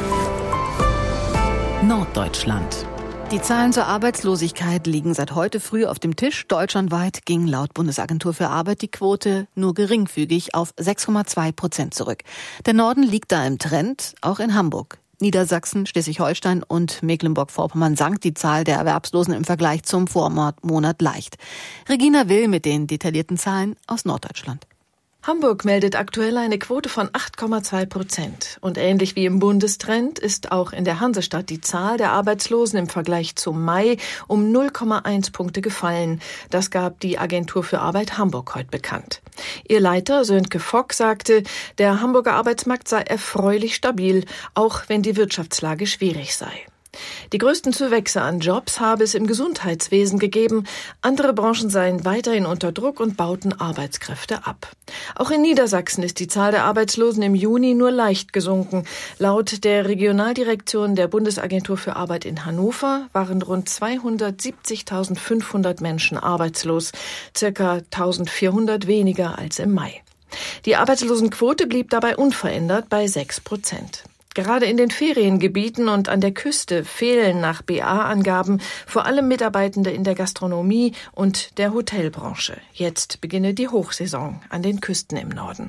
Speaker 3: Norddeutschland.
Speaker 1: Die Zahlen zur Arbeitslosigkeit liegen seit heute früh auf dem Tisch. Deutschlandweit ging laut Bundesagentur für Arbeit die Quote nur geringfügig auf sechs Komma zwei Prozent zurück. Der Norden liegt da im Trend, auch in Hamburg. Niedersachsen, Schleswig-Holstein und Mecklenburg-Vorpommern sank die Zahl der Erwerbslosen im Vergleich zum Vormonat leicht. Regina Will mit den detaillierten Zahlen aus Norddeutschland.
Speaker 29: Hamburg meldet aktuell eine Quote von acht Komma zwei Prozent. Und ähnlich wie im Bundestrend ist auch in der Hansestadt die Zahl der Arbeitslosen im Vergleich zum Mai um null Komma eins Punkte gefallen. Das gab die Agentur für Arbeit Hamburg heute bekannt. Ihr Leiter Sönke Fock sagte, der Hamburger Arbeitsmarkt sei erfreulich stabil, auch wenn die Wirtschaftslage schwierig sei. Die größten Zuwächse an Jobs habe es im Gesundheitswesen gegeben. Andere Branchen seien weiterhin unter Druck und bauten Arbeitskräfte ab. Auch in Niedersachsen ist die Zahl der Arbeitslosen im Juni nur leicht gesunken. Laut der Regionaldirektion der Bundesagentur für Arbeit in Hannover waren rund zweihundertsiebzigtausendfünfhundert Menschen arbeitslos, circa eintausendvierhundert weniger als im Mai. Die Arbeitslosenquote blieb dabei unverändert bei sechs Prozent. Gerade in den Feriengebieten und an der Küste fehlen nach B A-Angaben vor allem Mitarbeitende in der Gastronomie und der Hotelbranche. Jetzt beginne die Hochsaison an den Küsten im Norden.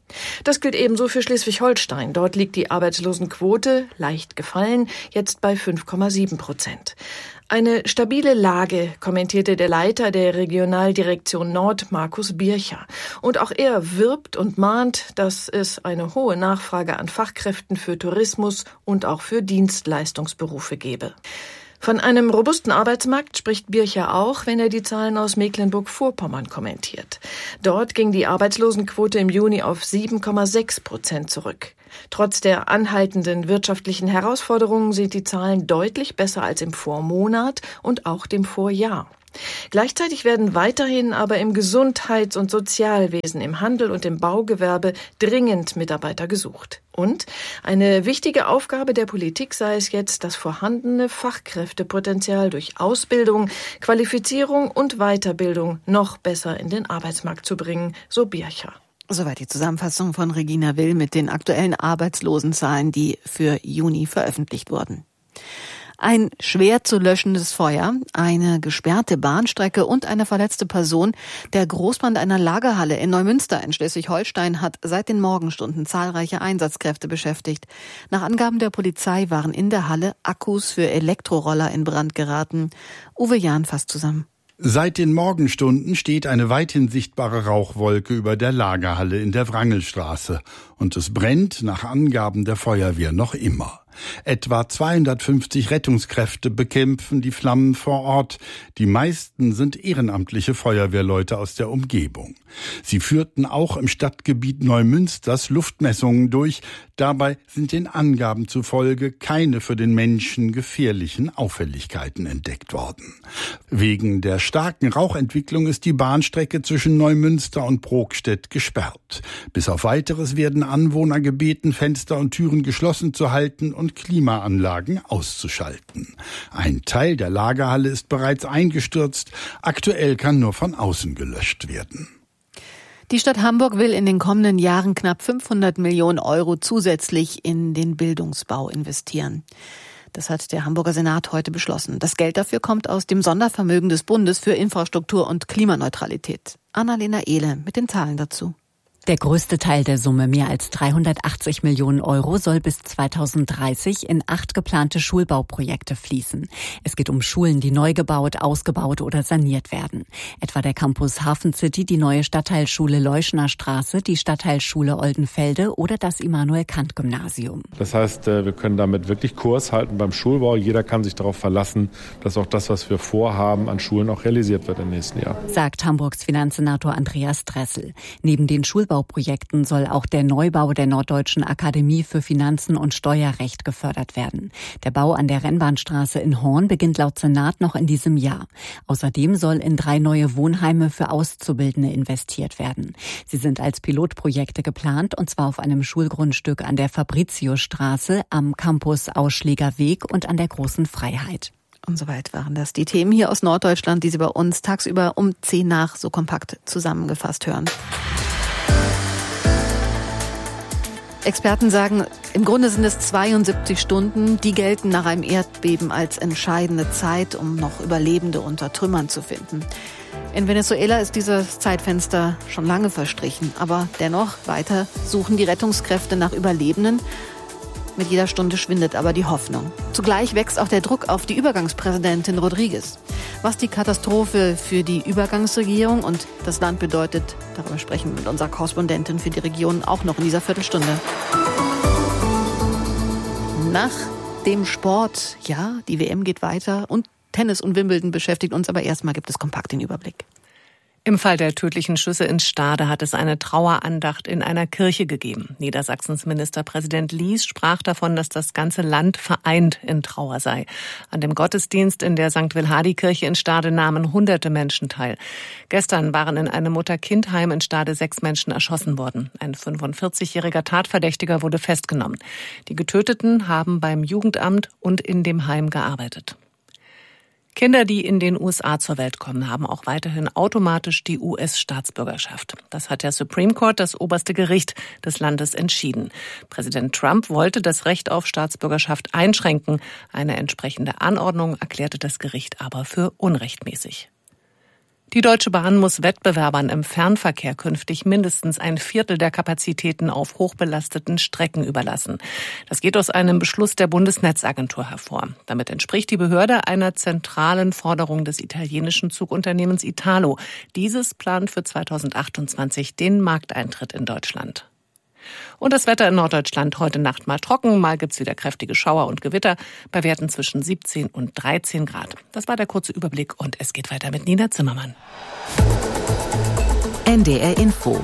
Speaker 29: Das gilt ebenso für Schleswig-Holstein. Dort liegt die Arbeitslosenquote, leicht gefallen, jetzt bei fünf Komma sieben Prozent. Eine stabile Lage, kommentierte der Leiter der Regionaldirektion Nord, Markus Bircher. Und auch er wirbt und mahnt, dass es eine hohe Nachfrage an Fachkräften für Tourismus und auch für Dienstleistungsberufe gebe. Von einem robusten Arbeitsmarkt spricht Bircher auch, wenn er die Zahlen aus Mecklenburg-Vorpommern kommentiert. Dort ging die Arbeitslosenquote im Juni auf sieben Komma sechs Prozent zurück. Trotz der anhaltenden wirtschaftlichen Herausforderungen sind die Zahlen deutlich besser als im Vormonat und auch dem Vorjahr. Gleichzeitig werden weiterhin aber im Gesundheits- und Sozialwesen, im Handel und im Baugewerbe dringend Mitarbeiter gesucht. Und eine wichtige Aufgabe der Politik sei es jetzt, das vorhandene Fachkräftepotenzial durch Ausbildung, Qualifizierung und Weiterbildung noch besser in den Arbeitsmarkt zu bringen, so Bircher.
Speaker 1: Soweit die Zusammenfassung von Regina Will mit den aktuellen Arbeitslosenzahlen, die für Juni veröffentlicht wurden. Ein schwer zu löschendes Feuer, eine gesperrte Bahnstrecke und eine verletzte Person. Der Großbrand einer Lagerhalle in Neumünster in Schleswig-Holstein hat seit den Morgenstunden zahlreiche Einsatzkräfte beschäftigt. Nach Angaben der Polizei waren in der Halle Akkus für Elektroroller in Brand geraten. Uwe Jahn fasst zusammen.
Speaker 9: Seit den Morgenstunden steht eine weithin sichtbare Rauchwolke über der Lagerhalle in der Wrangelstraße. Und es brennt nach Angaben der Feuerwehr noch immer. Etwa zweihundertfünfzig Rettungskräfte bekämpfen die Flammen vor Ort. Die meisten sind ehrenamtliche Feuerwehrleute aus der Umgebung. Sie führten auch im Stadtgebiet Neumünsters Luftmessungen durch. Dabei sind den Angaben zufolge keine für den Menschen gefährlichen Auffälligkeiten entdeckt worden. Wegen der starken Rauchentwicklung ist die Bahnstrecke zwischen Neumünster und Brokstedt gesperrt. Bis auf Weiteres werden Anwohner gebeten, Fenster und Türen geschlossen zu halten und Klimaanlagen auszuschalten. Ein Teil der Lagerhalle ist bereits eingestürzt. Aktuell kann nur von außen gelöscht werden.
Speaker 1: Die Stadt Hamburg will in den kommenden Jahren knapp fünfhundert Millionen Euro zusätzlich in den Bildungsbau investieren. Das hat der Hamburger Senat heute beschlossen. Das Geld dafür kommt aus dem Sondervermögen des Bundes für Infrastruktur und Klimaneutralität. Annalena Ehle mit den Zahlen dazu.
Speaker 12: Der größte Teil der Summe, mehr als dreihundertachtzig Millionen Euro, soll bis zweitausenddreißig in acht geplante Schulbauprojekte fließen. Es geht um Schulen, die neu gebaut, ausgebaut oder saniert werden. Etwa der Campus Hafen City, die neue Stadtteilschule Leuschner Straße, die Stadtteilschule Oldenfelde oder das Immanuel-Kant-Gymnasium.
Speaker 13: Das heißt, wir können damit wirklich Kurs halten beim Schulbau. Jeder kann sich darauf verlassen, dass auch das, was wir vorhaben, an Schulen auch realisiert wird im nächsten Jahr.
Speaker 12: Sagt Hamburgs Finanzsenator Andreas Dressel. Neben den Schulbau Projekten soll auch der Neubau der Norddeutschen Akademie für Finanzen und Steuerrecht gefördert werden. Der Bau an der Rennbahnstraße in Horn beginnt laut Senat noch in diesem Jahr. Außerdem soll in drei neue Wohnheime für Auszubildende investiert werden. Sie sind als Pilotprojekte geplant, und zwar auf einem Schulgrundstück an der Fabritiusstraße, am Campus Ausschläger Weg und an der Großen Freiheit.
Speaker 1: Und soweit waren das die Themen hier aus Norddeutschland, die Sie bei uns tagsüber um zehn nach so kompakt zusammengefasst hören. Experten sagen, im Grunde sind es zweiundsiebzig Stunden, die gelten nach einem Erdbeben als entscheidende Zeit, um noch Überlebende unter Trümmern zu finden. In Venezuela ist dieses Zeitfenster schon lange verstrichen, aber dennoch weiter suchen die Rettungskräfte nach Überlebenden. Mit jeder Stunde schwindet aber die Hoffnung. Zugleich wächst auch der Druck auf die Übergangspräsidentin Rodriguez. Was die Katastrophe für die Übergangsregierung und das Land bedeutet, darüber sprechen wir mit unserer Korrespondentin für die Region auch noch in dieser Viertelstunde. Nach dem Sport, ja, die W M geht weiter und Tennis und Wimbledon beschäftigt uns, aber erstmal gibt es kompakt den Überblick.
Speaker 22: Im Fall der tödlichen Schüsse in Stade hat es eine Trauerandacht in einer Kirche gegeben. Niedersachsens Ministerpräsident Lies sprach davon, dass das ganze Land vereint in Trauer sei. An dem Gottesdienst in der Sankt Wilhardi-Kirche in Stade nahmen hunderte Menschen teil. Gestern waren in einem Mutter-Kind-Heim in Stade sechs Menschen erschossen worden. Ein fünfundvierzigjähriger Tatverdächtiger wurde festgenommen. Die Getöteten haben beim Jugendamt und in dem Heim gearbeitet. Kinder, die in den U S A zur Welt kommen, haben auch weiterhin automatisch die U S-Staatsbürgerschaft. Das hat der Supreme Court, das oberste Gericht des Landes, entschieden. Präsident Trump wollte das Recht auf Staatsbürgerschaft einschränken. Eine entsprechende Anordnung erklärte das Gericht aber für unrechtmäßig. Die Deutsche Bahn muss Wettbewerbern im Fernverkehr künftig mindestens ein Viertel der Kapazitäten auf hochbelasteten Strecken überlassen. Das geht aus einem Beschluss der Bundesnetzagentur hervor. Damit entspricht die Behörde einer zentralen Forderung des italienischen Zugunternehmens Italo. Dieses plant für zweitausendachtundzwanzig den Markteintritt in Deutschland. Und das Wetter in Norddeutschland heute Nacht mal trocken, mal gibt's wieder kräftige Schauer und Gewitter bei Werten zwischen siebzehn und dreizehn Grad. Das war der kurze Überblick und es geht weiter mit Nina Zimmermann.
Speaker 3: N D R Info.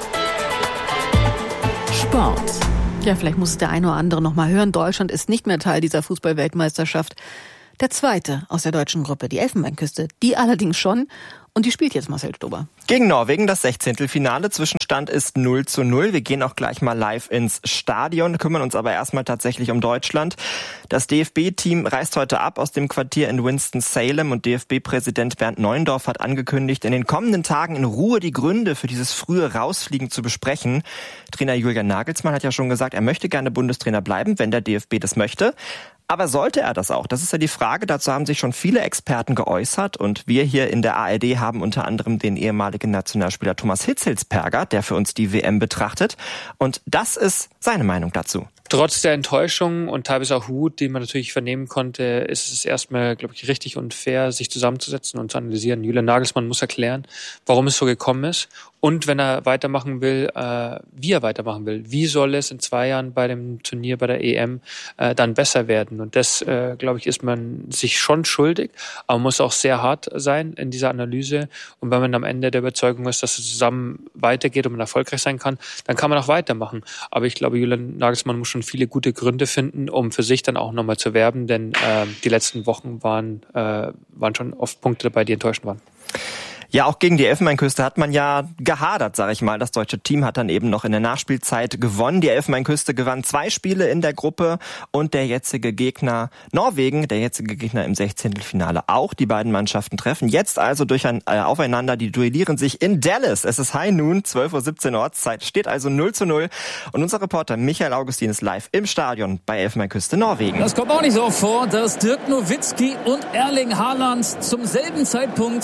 Speaker 3: Sport.
Speaker 1: Ja, vielleicht muss es der eine oder andere noch mal hören. Deutschland ist nicht mehr Teil dieser Fußball-Weltmeisterschaft. Der zweite aus der deutschen Gruppe, die Elfenbeinküste, die allerdings schon. Und die spielt jetzt Marcel Stober.
Speaker 4: Gegen Norwegen das Sechzehntelfinale. Zwischenstand ist null zu null. Wir gehen auch gleich mal live ins Stadion, kümmern uns aber erstmal tatsächlich um Deutschland. Das D F B-Team reist heute ab aus dem Quartier in Winston-Salem und D F B-Präsident Bernd Neuendorf hat angekündigt, in den kommenden Tagen in Ruhe die Gründe für dieses frühe Rausfliegen zu besprechen. Trainer Julian Nagelsmann hat ja schon gesagt, er möchte gerne Bundestrainer bleiben, wenn der D F B das möchte. Aber sollte er das auch? Das ist ja die Frage. Dazu haben sich schon viele Experten geäußert. Und wir hier in der A R D haben unter anderem den ehemaligen Nationalspieler Thomas Hitzelsperger, der für uns die W M betrachtet. Und das ist seine Meinung dazu.
Speaker 14: Trotz der Enttäuschung und teilweise auch Wut, die man natürlich vernehmen konnte, ist es erstmal, glaube ich, richtig und fair, sich zusammenzusetzen und zu analysieren. Julian Nagelsmann muss erklären, warum es so gekommen ist und wenn er weitermachen will, äh, wie er weitermachen will. Wie soll es in zwei Jahren bei dem Turnier, bei der E M äh, dann besser werden? Und das, äh, glaube ich, ist man sich schon schuldig, aber man muss auch sehr hart sein in dieser Analyse. Und wenn man am Ende der Überzeugung ist, dass es zusammen weitergeht und man erfolgreich sein kann, dann kann man auch weitermachen. Aber ich glaube, Julian Nagelsmann muss schon viele gute Gründe finden, um für sich dann auch nochmal zu werben, denn äh, die letzten Wochen waren, äh, waren schon oft Punkte dabei, die enttäuschend waren.
Speaker 4: Ja, auch gegen die Elfenbeinküste hat man ja gehadert, sage ich mal. Das deutsche Team hat dann eben noch in der Nachspielzeit gewonnen. Die Elfenbeinküste gewann zwei Spiele in der Gruppe und der jetzige Gegner Norwegen, der jetzige Gegner im Sechzehntelfinale auch. Die beiden Mannschaften treffen jetzt also durch ein, äh, aufeinander. Die duellieren sich in Dallas. Es ist High Noon, zwölf Uhr siebzehn Ortszeit, steht also null zu null. Und unser Reporter Michael Augustin ist live im Stadion bei Elfenbeinküste Norwegen.
Speaker 15: Das kommt auch nicht so oft vor, dass Dirk Nowitzki und Erling Haaland zum selben Zeitpunkt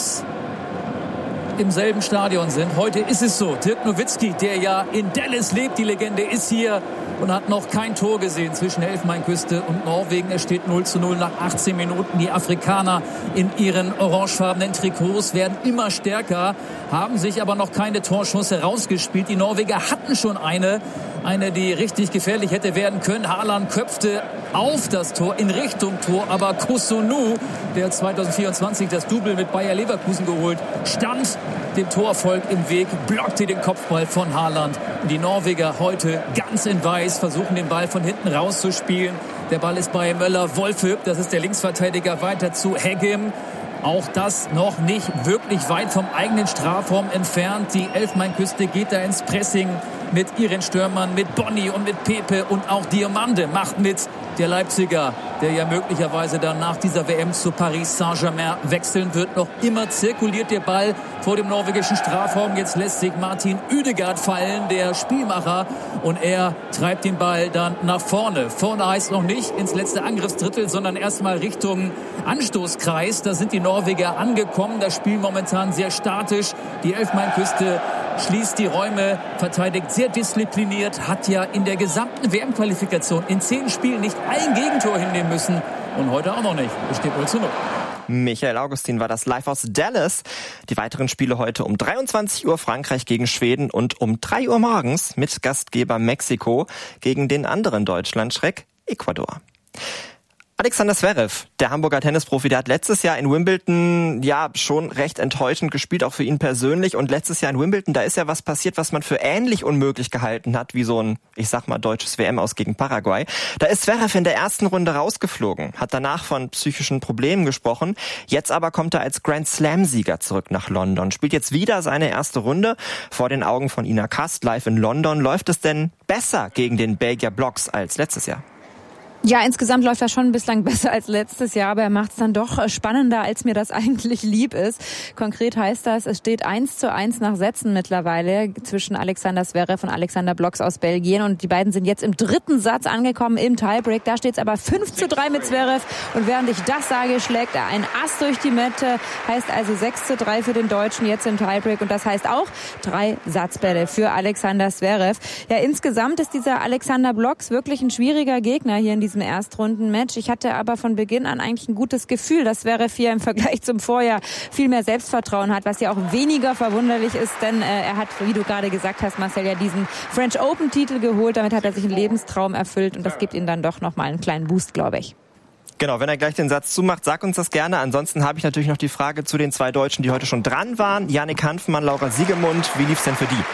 Speaker 15: im selben Stadion sind. Heute ist es so. Dirk Nowitzki, der ja in Dallas lebt, die Legende, ist hier und hat noch kein Tor gesehen zwischen Elfenbeinküste und Norwegen. Es steht null zu null nach achtzehn Minuten. Die Afrikaner in ihren orangefarbenen Trikots werden immer stärker, haben sich aber noch keine Torschüsse rausgespielt. Die Norweger hatten schon eine, eine, die richtig gefährlich hätte werden können. Haaland köpfte auf das Tor, in Richtung Tor, aber Kusunu, der zweitausendvierundzwanzig das Double mit Bayer Leverkusen geholt, stand dem Torerfolg im Weg, blockte den Kopfball von Haaland. Die Norweger heute ganz in Weiß, versuchen den Ball von hinten rauszuspielen. Der Ball ist bei Möller-Wolfe, das ist der Linksverteidiger, weiter zu Heggem. Auch das noch nicht wirklich weit vom eigenen Strafraum entfernt. Die Elfenbeinküste geht da ins Pressing mit ihren Stürmern, mit Bonny und mit Pepe und auch Diomande macht mit. Der Leipziger, der ja möglicherweise dann nach dieser W M zu Paris Saint-Germain wechseln wird. Noch immer zirkuliert der Ball vor dem norwegischen Strafraum. Jetzt lässt sich Martin Ødegaard fallen, der Spielmacher. Und er treibt den Ball dann nach vorne. Vorne heißt noch nicht ins letzte Angriffsdrittel, sondern erstmal Richtung Anstoßkreis. Da sind die Norweger angekommen. Das Spiel momentan sehr statisch. Die Elfenbeinküste schließt die Räume, verteidigt sehr diszipliniert, hat ja in der gesamten W M-Qualifikation in zehn Spielen nicht ein Gegentor hinnehmen müssen und heute auch noch nicht. Es steht null zu null.
Speaker 4: Michael Augustin war das live aus Dallas. Die weiteren Spiele heute um dreiundzwanzig Uhr Frankreich gegen Schweden und um drei Uhr morgens mit Gastgeber Mexiko gegen den anderen Deutschlandschreck Ecuador. Alexander Zverev, der Hamburger Tennisprofi, der hat letztes Jahr in Wimbledon ja schon recht enttäuschend gespielt, auch für ihn persönlich. Und letztes Jahr in Wimbledon, da ist ja was passiert, was man für ähnlich unmöglich gehalten hat, wie so ein, ich sag mal, deutsches W M-Aus gegen Paraguay. Da ist Zverev in der ersten Runde rausgeflogen, hat danach von psychischen Problemen gesprochen. Jetzt aber kommt er als Grand Slam-Sieger zurück nach London, spielt jetzt wieder seine erste Runde vor den Augen von Ina Kast live in London. Läuft es denn besser gegen den Belgier Blocks als letztes Jahr?
Speaker 2: Ja, insgesamt läuft das schon bislang besser als letztes Jahr, aber er macht es dann doch spannender, als mir das eigentlich lieb ist. Konkret heißt das, es steht eins zu eins nach Sätzen mittlerweile zwischen Alexander Zverev und Alexander Blocks aus Belgien. Und die beiden sind jetzt im dritten Satz angekommen im Tiebreak. Da steht es aber fünf zu drei mit Zverev. Und während ich das sage, schlägt er ein Ass durch die Mette. Heißt also sechs zu drei für den Deutschen jetzt im Tiebreak. Und das heißt auch drei Satzbälle für Alexander Zverev. Ja, insgesamt ist dieser Alexander Blocks wirklich ein schwieriger Gegner hier in diesem Erstrundenmatch. Ich hatte aber von Beginn an eigentlich ein gutes Gefühl, dass Zverev hier im Vergleich zum Vorjahr viel mehr Selbstvertrauen hat, was ja auch weniger verwunderlich ist, denn äh, er hat, wie du gerade gesagt hast, Marcel, ja diesen French Open Titel geholt. Damit hat er sich einen Lebenstraum erfüllt und das gibt ihm dann doch nochmal einen kleinen Boost, glaube ich.
Speaker 4: Genau, wenn er gleich den Satz zumacht, sag uns das gerne. Ansonsten habe ich natürlich noch die Frage zu den zwei Deutschen, die heute schon dran waren. Jannik Hanfmann, Laura Siegemund. Wie lief's denn für die?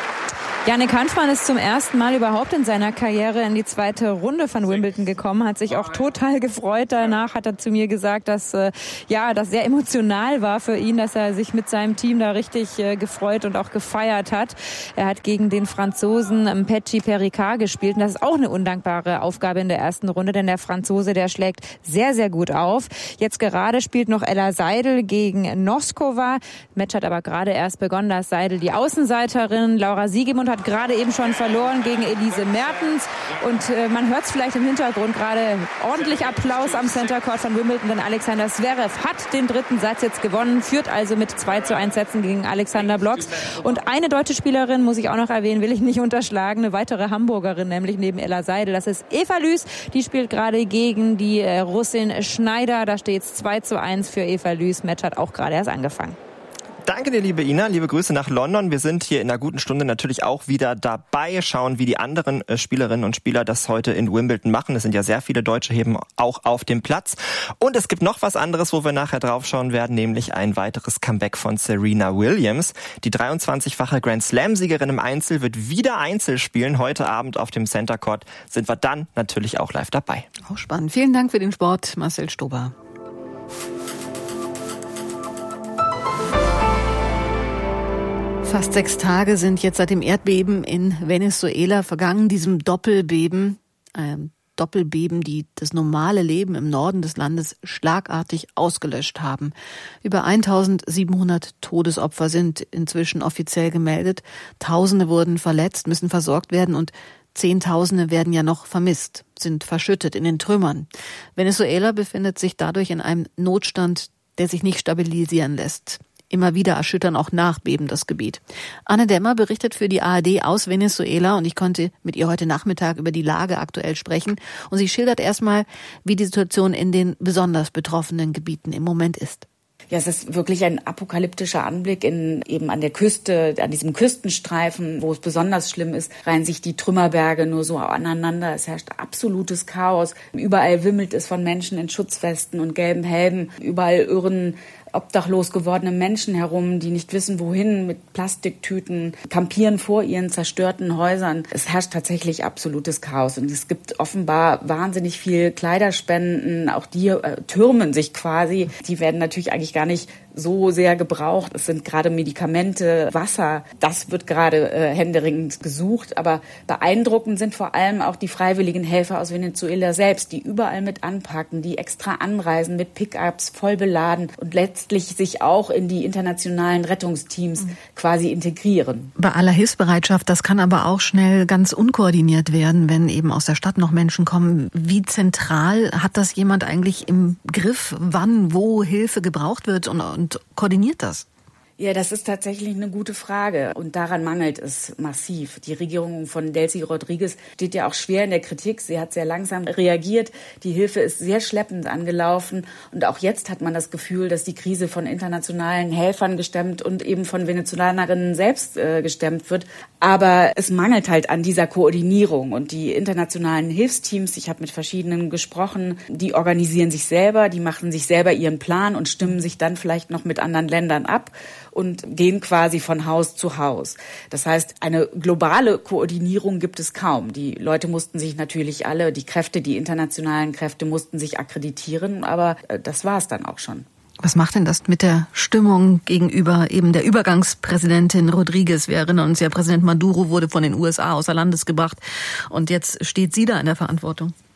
Speaker 2: Jannik Hanfmann ist zum ersten Mal überhaupt in seiner Karriere in die zweite Runde von Wimbledon gekommen, hat sich auch total gefreut. Danach hat er zu mir gesagt, dass äh, ja das sehr emotional war für ihn, dass er sich mit seinem Team da richtig äh, gefreut und auch gefeiert hat. Er hat gegen den Franzosen Mpetshi Perricard gespielt und das ist auch eine undankbare Aufgabe in der ersten Runde, denn der Franzose, der schlägt sehr, sehr gut auf. Jetzt gerade spielt noch Ella Seidel gegen Noskova. Match hat aber gerade erst begonnen, da ist Seidel die Außenseiterin. Laura Siegemund hat gerade eben schon verloren gegen Elise Mertens und äh, man hört es vielleicht im Hintergrund gerade ordentlich Applaus am Center Court von Wimbledon, denn Alexander Zverev hat den dritten Satz jetzt gewonnen, führt also mit zwei zu eins Sätzen gegen Alexander Blocks und eine deutsche Spielerin, muss ich auch noch erwähnen, will ich nicht unterschlagen, eine weitere Hamburgerin, nämlich neben Ella Seidel, das ist Eva Lüß, die spielt gerade gegen die äh, Russin Schneider, da steht es zwei zu eins für Eva Lüß, Match hat auch gerade erst angefangen.
Speaker 4: Danke dir, liebe Ina. Liebe Grüße nach London. Wir sind hier in einer guten Stunde natürlich auch wieder dabei, schauen, wie die anderen Spielerinnen und Spieler das heute in Wimbledon machen. Es sind ja sehr viele Deutsche eben auch auf dem Platz. Und es gibt noch was anderes, wo wir nachher drauf schauen werden, nämlich ein weiteres Comeback von Serena Williams. Die dreiundzwanzigfache Grand Slam-Siegerin im Einzel wird wieder Einzel spielen. Heute Abend auf dem Center Court sind wir dann natürlich auch live dabei.
Speaker 1: Auch spannend. Vielen Dank für den Sport, Marcel Stober. Fast sechs Tage sind jetzt seit dem Erdbeben in Venezuela vergangen, diesem Doppelbeben, ähm, Doppelbeben, die das normale Leben im Norden des Landes schlagartig ausgelöscht haben. Über eintausendsiebenhundert Todesopfer sind inzwischen offiziell gemeldet. Tausende wurden verletzt, müssen versorgt werden und Zehntausende werden ja noch vermisst, sind verschüttet in den Trümmern. Venezuela befindet sich dadurch in einem Notstand, der sich nicht stabilisieren lässt. Immer wieder erschüttern auch Nachbeben das Gebiet. Anne Dämmer berichtet für die A R D aus Venezuela und ich konnte mit ihr heute Nachmittag über die Lage aktuell sprechen. Und sie schildert erstmal, wie die Situation in den besonders betroffenen Gebieten im Moment ist.
Speaker 16: Ja, es ist wirklich ein apokalyptischer Anblick in, eben an der Küste, an diesem Küstenstreifen, wo es besonders schlimm ist, reihen sich die Trümmerberge nur so aneinander. Es herrscht absolutes Chaos. Überall wimmelt es von Menschen in Schutzwesten und gelben Helmen. Überall irren obdachlos gewordene Menschen herum, die nicht wissen, wohin, mit Plastiktüten, campieren vor ihren zerstörten Häusern. Es herrscht tatsächlich absolutes Chaos und es gibt offenbar wahnsinnig viel Kleiderspenden, auch die äh, türmen sich quasi. Die werden natürlich eigentlich gar nicht so sehr gebraucht. Es sind gerade Medikamente, Wasser, das wird gerade äh, händeringend gesucht. Aber beeindruckend sind vor allem auch die freiwilligen Helfer aus Venezuela selbst, die überall mit anpacken, die extra anreisen mit Pickups, voll beladen und letztlich sich auch in die internationalen Rettungsteams mhm. quasi integrieren.
Speaker 1: Bei aller Hilfsbereitschaft, das kann aber auch schnell ganz unkoordiniert werden, wenn eben aus der Stadt noch Menschen kommen. Wie zentral hat das jemand eigentlich im Griff, wann, wo Hilfe gebraucht wird und und koordiniert das?
Speaker 16: Ja, das ist tatsächlich eine gute Frage und daran mangelt es massiv. Die Regierung von Delcy Rodriguez steht ja auch schwer in der Kritik. Sie hat sehr langsam reagiert. Die Hilfe ist sehr schleppend angelaufen und auch jetzt hat man das Gefühl, dass die Krise von internationalen Helfern gestemmt und eben von Venezolanerinnen selbst äh, gestemmt wird. Aber es mangelt halt an dieser Koordinierung und die internationalen Hilfsteams, ich habe mit verschiedenen gesprochen, die organisieren sich selber, die machen sich selber ihren Plan und stimmen sich dann vielleicht noch mit anderen Ländern ab und gehen quasi von Haus zu Haus. Das heißt, eine globale Koordinierung gibt es kaum. Die Leute mussten sich natürlich alle, die Kräfte, die internationalen Kräfte mussten sich akkreditieren, aber das war es dann auch schon.
Speaker 1: Was macht denn das mit der Stimmung gegenüber eben der Übergangspräsidentin Rodriguez? Wir erinnern uns ja, Präsident Maduro wurde von den U S A außer Landes gebracht und jetzt steht sie da in der Verantwortung.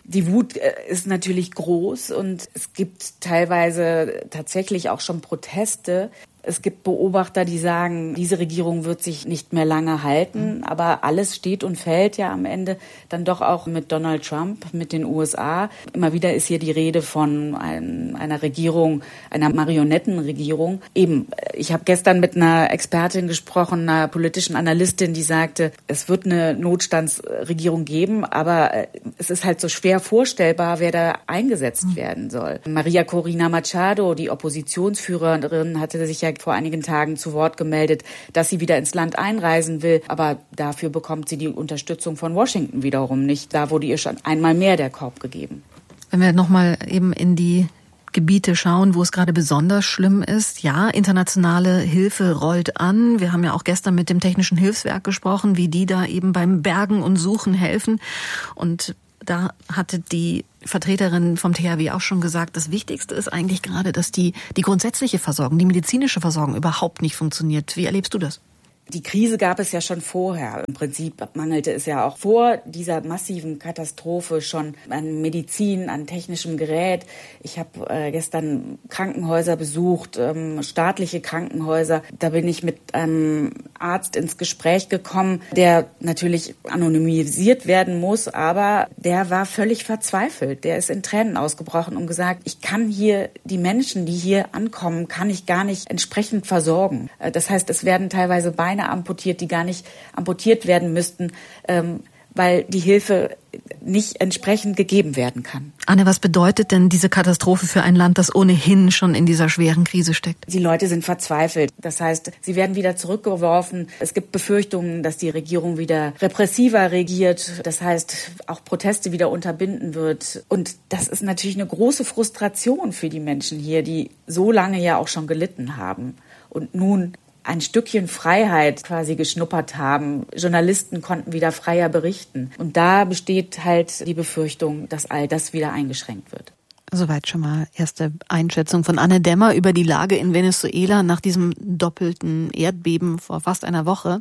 Speaker 16: Die Wut ist natürlich groß und es gibt teilweise tatsächlich auch schon Proteste. Es gibt Beobachter, die sagen, diese Regierung wird sich nicht mehr lange halten. Aber alles steht und fällt ja am Ende dann doch auch mit Donald Trump, mit den U S A. Immer wieder ist hier die Rede von ein, einer Regierung, einer Marionettenregierung. Eben, ich habe gestern mit einer Expertin gesprochen, einer politischen Analystin, die sagte, es wird eine Notstandsregierung geben, aber es ist halt so schwer vorstellbar, wer da eingesetzt werden soll. Maria Corina Machado, die Oppositionsführerin, hatte sich ja vor einigen Tagen zu Wort gemeldet, dass sie wieder ins Land einreisen will. Aber dafür bekommt sie die Unterstützung von Washington wiederum nicht. Da wurde ihr schon einmal mehr der Korb gegeben.
Speaker 1: Wenn wir nochmal eben in die Gebiete schauen, wo es gerade besonders schlimm ist. Ja, internationale Hilfe rollt an. Wir haben ja auch gestern mit dem Technischen Hilfswerk gesprochen, wie die da eben beim Bergen und Suchen helfen. Und da hatte die Vertreterin vom T H W auch schon gesagt, das Wichtigste ist eigentlich gerade, dass die, die grundsätzliche Versorgung, die medizinische Versorgung überhaupt nicht funktioniert. Wie erlebst du das?
Speaker 16: Die Krise gab es ja schon vorher. Im Prinzip mangelte es ja auch vor dieser massiven Katastrophe schon an Medizin, an technischem Gerät. Ich habe äh, gestern Krankenhäuser besucht, ähm, staatliche Krankenhäuser. Da bin ich mit einem Arzt ins Gespräch gekommen, der natürlich anonymisiert werden muss, aber der war völlig verzweifelt. Der ist in Tränen ausgebrochen und gesagt, ich kann hier die Menschen, die hier ankommen, kann ich gar nicht entsprechend versorgen. Äh, das heißt, es werden teilweise Beine amputiert, die gar nicht amputiert werden müssten, ähm, weil die Hilfe nicht entsprechend gegeben werden kann.
Speaker 1: Anne, was bedeutet denn diese Katastrophe für ein Land, das ohnehin schon in dieser schweren Krise steckt?
Speaker 16: Die Leute sind verzweifelt. Das heißt, sie werden wieder zurückgeworfen. Es gibt Befürchtungen, dass die Regierung wieder repressiver regiert. Das heißt, auch Proteste wieder unterbinden wird. Und das ist natürlich eine große Frustration für die Menschen hier, die so lange ja auch schon gelitten haben. Und nun ein Stückchen Freiheit quasi geschnuppert haben. Journalisten konnten wieder freier berichten. Und da besteht halt die Befürchtung, dass all das wieder eingeschränkt wird.
Speaker 1: Soweit schon mal erste Einschätzung von Anne Dämmer über die Lage in Venezuela nach diesem doppelten Erdbeben vor fast einer Woche.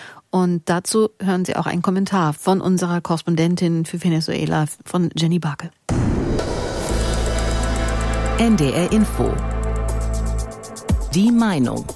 Speaker 1: Und dazu hören Sie auch einen Kommentar von unserer Korrespondentin für Venezuela, von Jenny Barke.
Speaker 3: N D R Info. Die Meinung.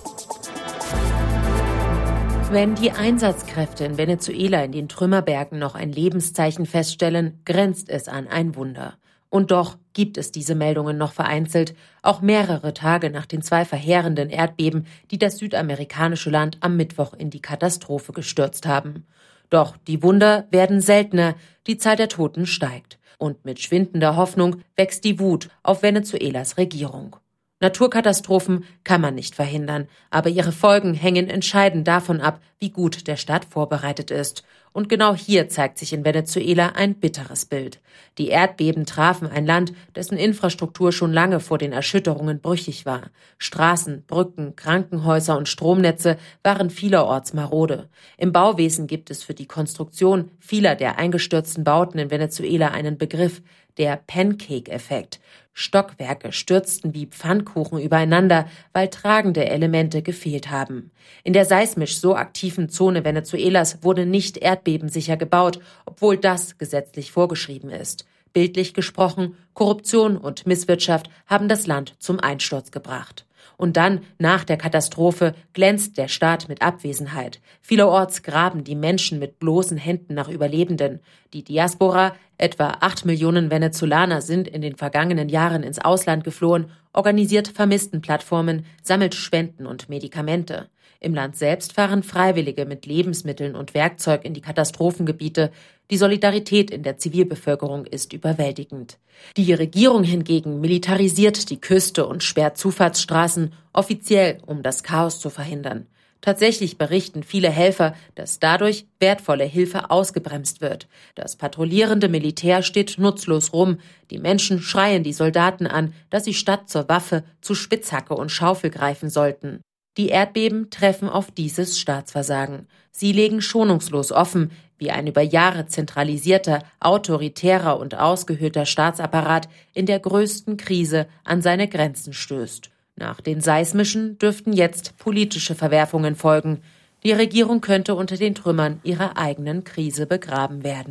Speaker 6: Wenn die Einsatzkräfte in Venezuela in den Trümmerbergen noch ein Lebenszeichen feststellen, grenzt es an ein Wunder. Und doch gibt es diese Meldungen noch vereinzelt, auch mehrere Tage nach den zwei verheerenden Erdbeben, die das südamerikanische Land am Mittwoch in die Katastrophe gestürzt haben. Doch die Wunder werden seltener, die Zahl der Toten steigt. Und mit schwindender Hoffnung wächst die Wut auf Venezuelas Regierung. Naturkatastrophen kann man nicht verhindern, aber ihre Folgen hängen entscheidend davon ab, wie gut der Staat vorbereitet ist. Und genau hier zeigt sich in Venezuela ein bitteres Bild. Die Erdbeben trafen ein Land, dessen Infrastruktur schon lange vor den Erschütterungen brüchig war. Straßen, Brücken, Krankenhäuser und Stromnetze waren vielerorts marode. Im Bauwesen gibt es für die Konstruktion vieler der eingestürzten Bauten in Venezuela einen Begriff, der Pancake-Effekt. Stockwerke stürzten wie Pfannkuchen übereinander, weil tragende Elemente gefehlt haben. In der seismisch so aktiven Zone Venezuelas wurde nicht erdbebensicher gebaut, obwohl das gesetzlich vorgeschrieben ist. Bildlich gesprochen, Korruption und Misswirtschaft haben das Land zum Einsturz gebracht. Und dann, nach der Katastrophe, glänzt der Staat mit Abwesenheit. Vielerorts graben die Menschen mit bloßen Händen nach Überlebenden. Die Diaspora, etwa acht Millionen Venezolaner sind in den vergangenen Jahren ins Ausland geflohen, organisiert Vermisstenplattformen, sammelt Spenden und Medikamente. Im Land selbst fahren Freiwillige mit Lebensmitteln und Werkzeug in die Katastrophengebiete. Die Solidarität in der Zivilbevölkerung ist überwältigend. Die Regierung hingegen militarisiert die Küste und sperrt Zufahrtsstraßen, offiziell, um das Chaos zu verhindern. Tatsächlich berichten viele Helfer, dass dadurch wertvolle Hilfe ausgebremst wird. Das patrouillierende Militär steht nutzlos rum. Die Menschen schreien die Soldaten an, dass sie statt zur Waffe zu Spitzhacke und Schaufel greifen sollten. Die Erdbeben treffen auf dieses Staatsversagen. Sie legen schonungslos offen, wie ein über Jahre zentralisierter, autoritärer und ausgehöhlter Staatsapparat in der größten Krise an seine Grenzen stößt. Nach den seismischen dürften jetzt politische Verwerfungen folgen. Die Regierung könnte unter den Trümmern ihrer eigenen Krise begraben werden.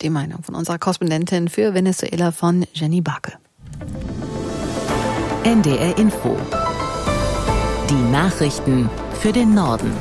Speaker 1: Die Meinung von unserer Korrespondentin für Venezuela von Jenny Barke.
Speaker 3: N D R Info. Die Nachrichten für den Norden.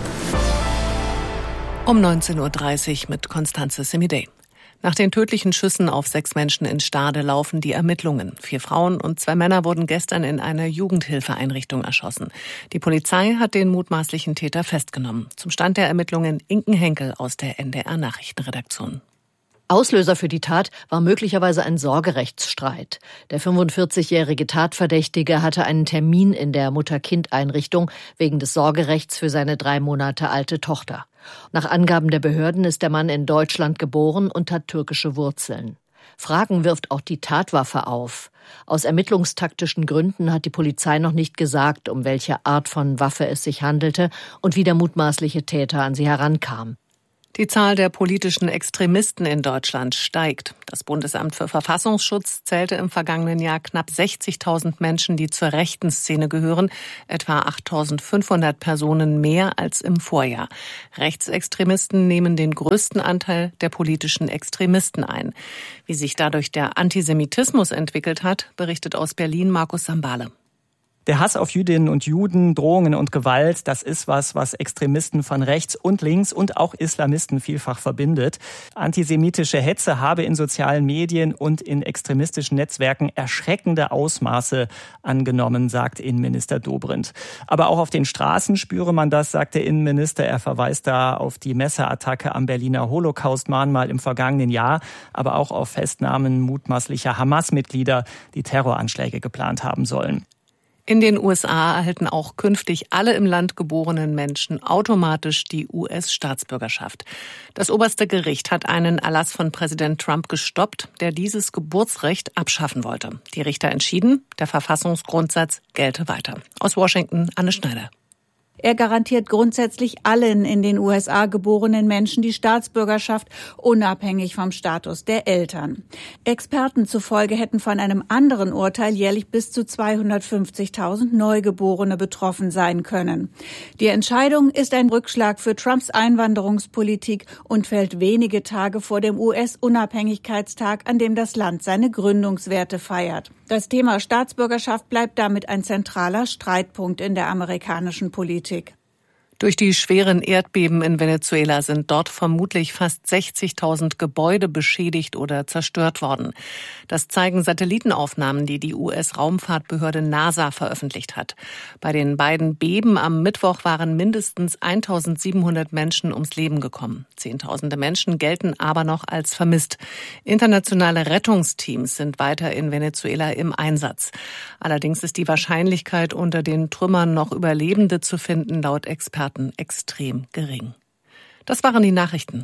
Speaker 22: Um neunzehn Uhr dreißig mit Constanze Semidey. Nach den tödlichen Schüssen auf sechs Menschen in Stade laufen die Ermittlungen. Vier Frauen und zwei Männer wurden gestern in einer Jugendhilfeeinrichtung erschossen. Die Polizei hat den mutmaßlichen Täter festgenommen. Zum Stand der Ermittlungen Inken Henkel aus der N D R Nachrichtenredaktion.
Speaker 5: Auslöser für die Tat war möglicherweise ein Sorgerechtsstreit. Der fünfundvierzigjährige Tatverdächtige hatte einen Termin in der Mutter-Kind-Einrichtung wegen des Sorgerechts für seine drei Monate alte Tochter. Nach Angaben der Behörden ist der Mann in Deutschland geboren und hat türkische Wurzeln. Fragen wirft auch die Tatwaffe auf. Aus ermittlungstaktischen Gründen hat die Polizei noch nicht gesagt, um welche Art von Waffe es sich handelte und wie der mutmaßliche Täter an sie herankam.
Speaker 22: Die Zahl der politischen Extremisten in Deutschland steigt. Das Bundesamt für Verfassungsschutz zählte im vergangenen Jahr knapp sechzigtausend Menschen, die zur rechten Szene gehören, etwa achttausendfünfhundert Personen mehr als im Vorjahr. Rechtsextremisten nehmen den größten Anteil der politischen Extremisten ein. Wie sich dadurch der Antisemitismus entwickelt hat, berichtet aus Berlin Markus Sambale.
Speaker 17: Der Hass auf Jüdinnen und Juden, Drohungen und Gewalt, das ist was, was Extremisten von rechts und links und auch Islamisten vielfach verbindet. Antisemitische Hetze habe in sozialen Medien und in extremistischen Netzwerken erschreckende Ausmaße angenommen, sagt Innenminister Dobrindt. Aber auch auf den Straßen spüre man das, sagt der Innenminister. Er verweist da auf die Messerattacke am Berliner Holocaust-Mahnmal im vergangenen Jahr, aber auch auf Festnahmen mutmaßlicher Hamas-Mitglieder, die Terroranschläge geplant haben sollen.
Speaker 22: In den U S A erhalten auch künftig alle im Land geborenen Menschen automatisch die U S-Staatsbürgerschaft. Das oberste Gericht hat einen Erlass von Präsident Trump gestoppt, der dieses Geburtsrecht abschaffen wollte. Die Richter entschieden, der Verfassungsgrundsatz gelte weiter. Aus Washington, Anne Schneider.
Speaker 18: Er garantiert grundsätzlich allen in den U S A geborenen Menschen die Staatsbürgerschaft, unabhängig vom Status der Eltern. Experten zufolge hätten von einem anderen Urteil jährlich bis zu zweihundertfünfzigtausend Neugeborene betroffen sein können. Die Entscheidung ist ein Rückschlag für Trumps Einwanderungspolitik und fällt wenige Tage vor dem U S-Unabhängigkeitstag, an dem das Land seine Gründungswerte feiert. Das Thema Staatsbürgerschaft bleibt damit ein zentraler Streitpunkt in der amerikanischen Politik.
Speaker 22: Durch die schweren Erdbeben in Venezuela sind dort vermutlich fast sechzigtausend Gebäude beschädigt oder zerstört worden. Das zeigen Satellitenaufnahmen, die die U S-Raumfahrtbehörde NASA veröffentlicht hat. Bei den beiden Beben am Mittwoch waren mindestens eintausendsiebenhundert Menschen ums Leben gekommen. Zehntausende Menschen gelten aber noch als vermisst. Internationale Rettungsteams sind weiter in Venezuela im Einsatz. Allerdings ist die Wahrscheinlichkeit, unter den Trümmern noch Überlebende zu finden, laut Experten extrem gering. Das waren die Nachrichten.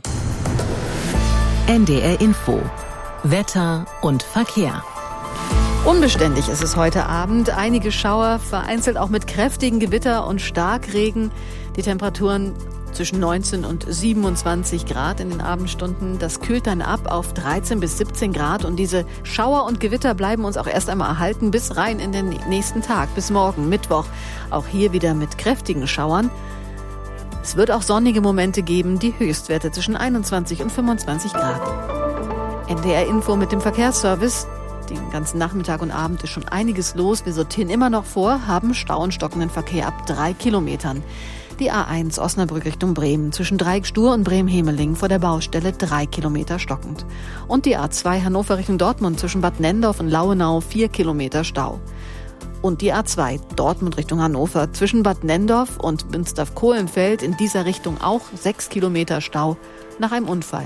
Speaker 3: N D R Info. Wetter und Verkehr.
Speaker 1: Unbeständig ist es heute Abend. Einige Schauer, vereinzelt auch mit kräftigen Gewitter und Starkregen. Die Temperaturen zwischen neunzehn und siebenundzwanzig Grad in den Abendstunden. Das kühlt dann ab auf dreizehn bis siebzehn Grad. Und diese Schauer und Gewitter bleiben uns auch erst einmal erhalten bis rein in den nächsten Tag, bis morgen, Mittwoch. Auch hier wieder mit kräftigen Schauern. Es wird auch sonnige Momente geben, die Höchstwerte zwischen einundzwanzig und fünfundzwanzig Grad. N D R Info mit dem Verkehrsservice. Den ganzen Nachmittag und Abend ist schon einiges los. Wir sortieren immer noch vor, haben Stau und stockenden Verkehr ab drei Kilometern. Die A eins Osnabrück Richtung Bremen zwischen Dreieck-Stur und Bremen-Hemeling vor der Baustelle drei Kilometer stockend. Und die A zwei Hannover Richtung Dortmund zwischen Bad Nendorf und Lauenau vier Kilometer Stau. Und die A zwei Dortmund Richtung Hannover zwischen Bad Nendorf und Münster-Kohlenfeld in dieser Richtung auch sechs Kilometer Stau nach einem Unfall.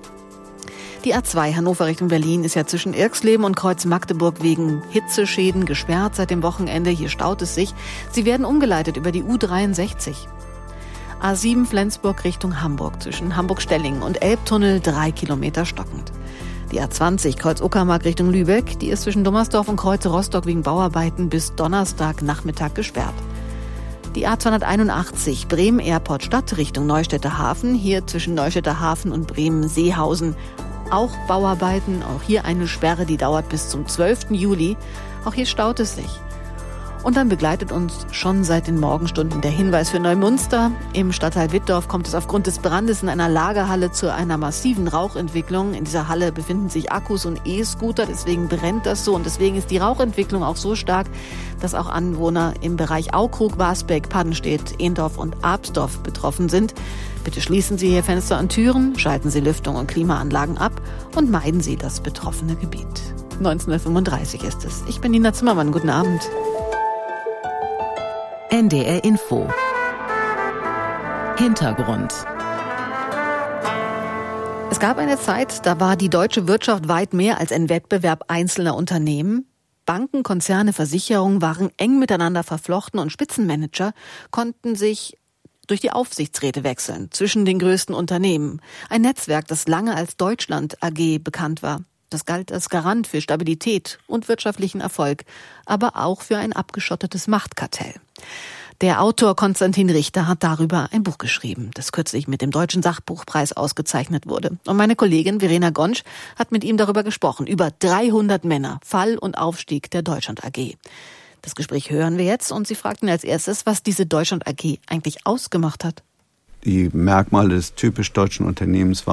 Speaker 1: Die A zwei Hannover Richtung Berlin ist ja zwischen Irxleben und Kreuz Magdeburg wegen Hitzeschäden gesperrt seit dem Wochenende. Hier staut es sich. Sie werden umgeleitet über die U dreiundsechzig. A sieben Flensburg Richtung Hamburg zwischen Hamburg-Stellingen und Elbtunnel drei Kilometer stockend. Die A zwanzig Kreuz-Uckermark Richtung Lübeck, die ist zwischen Dummersdorf und Kreuze Rostock wegen Bauarbeiten bis Donnerstagnachmittag gesperrt. Die A zweihunderteinundachtzig Bremen-Airport Stadt Richtung Neustädter Hafen, hier zwischen Neustädter Hafen und Bremen-Seehausen. Auch Bauarbeiten, auch hier eine Sperre, die dauert bis zum zwölften Juli. Auch hier staut es sich. Und dann begleitet uns schon seit den Morgenstunden der Hinweis für Neumünster. Im Stadtteil Wittdorf kommt es aufgrund des Brandes in einer Lagerhalle zu einer massiven Rauchentwicklung. In dieser Halle befinden sich Akkus und E-Scooter, deswegen brennt das so. Und deswegen ist die Rauchentwicklung auch so stark, dass auch Anwohner im Bereich Aukrug, Wasbeck, Paddenstedt, Ehndorf und Absdorf betroffen sind. Bitte schließen Sie Ihr Fenster und Türen, schalten Sie Lüftung und Klimaanlagen ab und meiden Sie das betroffene Gebiet. neunzehn Uhr fünfunddreißig ist es. Ich bin Nina Zimmermann. Guten Abend.
Speaker 3: N D R Info. Hintergrund.
Speaker 1: Es gab eine Zeit, da war die deutsche Wirtschaft weit mehr als ein Wettbewerb einzelner Unternehmen. Banken, Konzerne, Versicherungen waren eng miteinander verflochten und Spitzenmanager konnten sich durch die Aufsichtsräte wechseln zwischen den größten Unternehmen. Ein Netzwerk, das lange als Deutschland A G bekannt war. Das galt als Garant für Stabilität und wirtschaftlichen Erfolg, aber auch für ein abgeschottetes Machtkartell. Der Autor Konstantin Richter hat darüber ein Buch geschrieben, das kürzlich mit dem Deutschen Sachbuchpreis ausgezeichnet wurde. Und meine Kollegin Verena Gonsch hat mit ihm darüber gesprochen, über dreihundert Männer, Fall und Aufstieg der Deutschland A G. Das Gespräch hören wir jetzt und sie fragten als erstes, was diese Deutschland A G eigentlich ausgemacht hat.
Speaker 7: Die Merkmale des typisch deutschen Unternehmens waren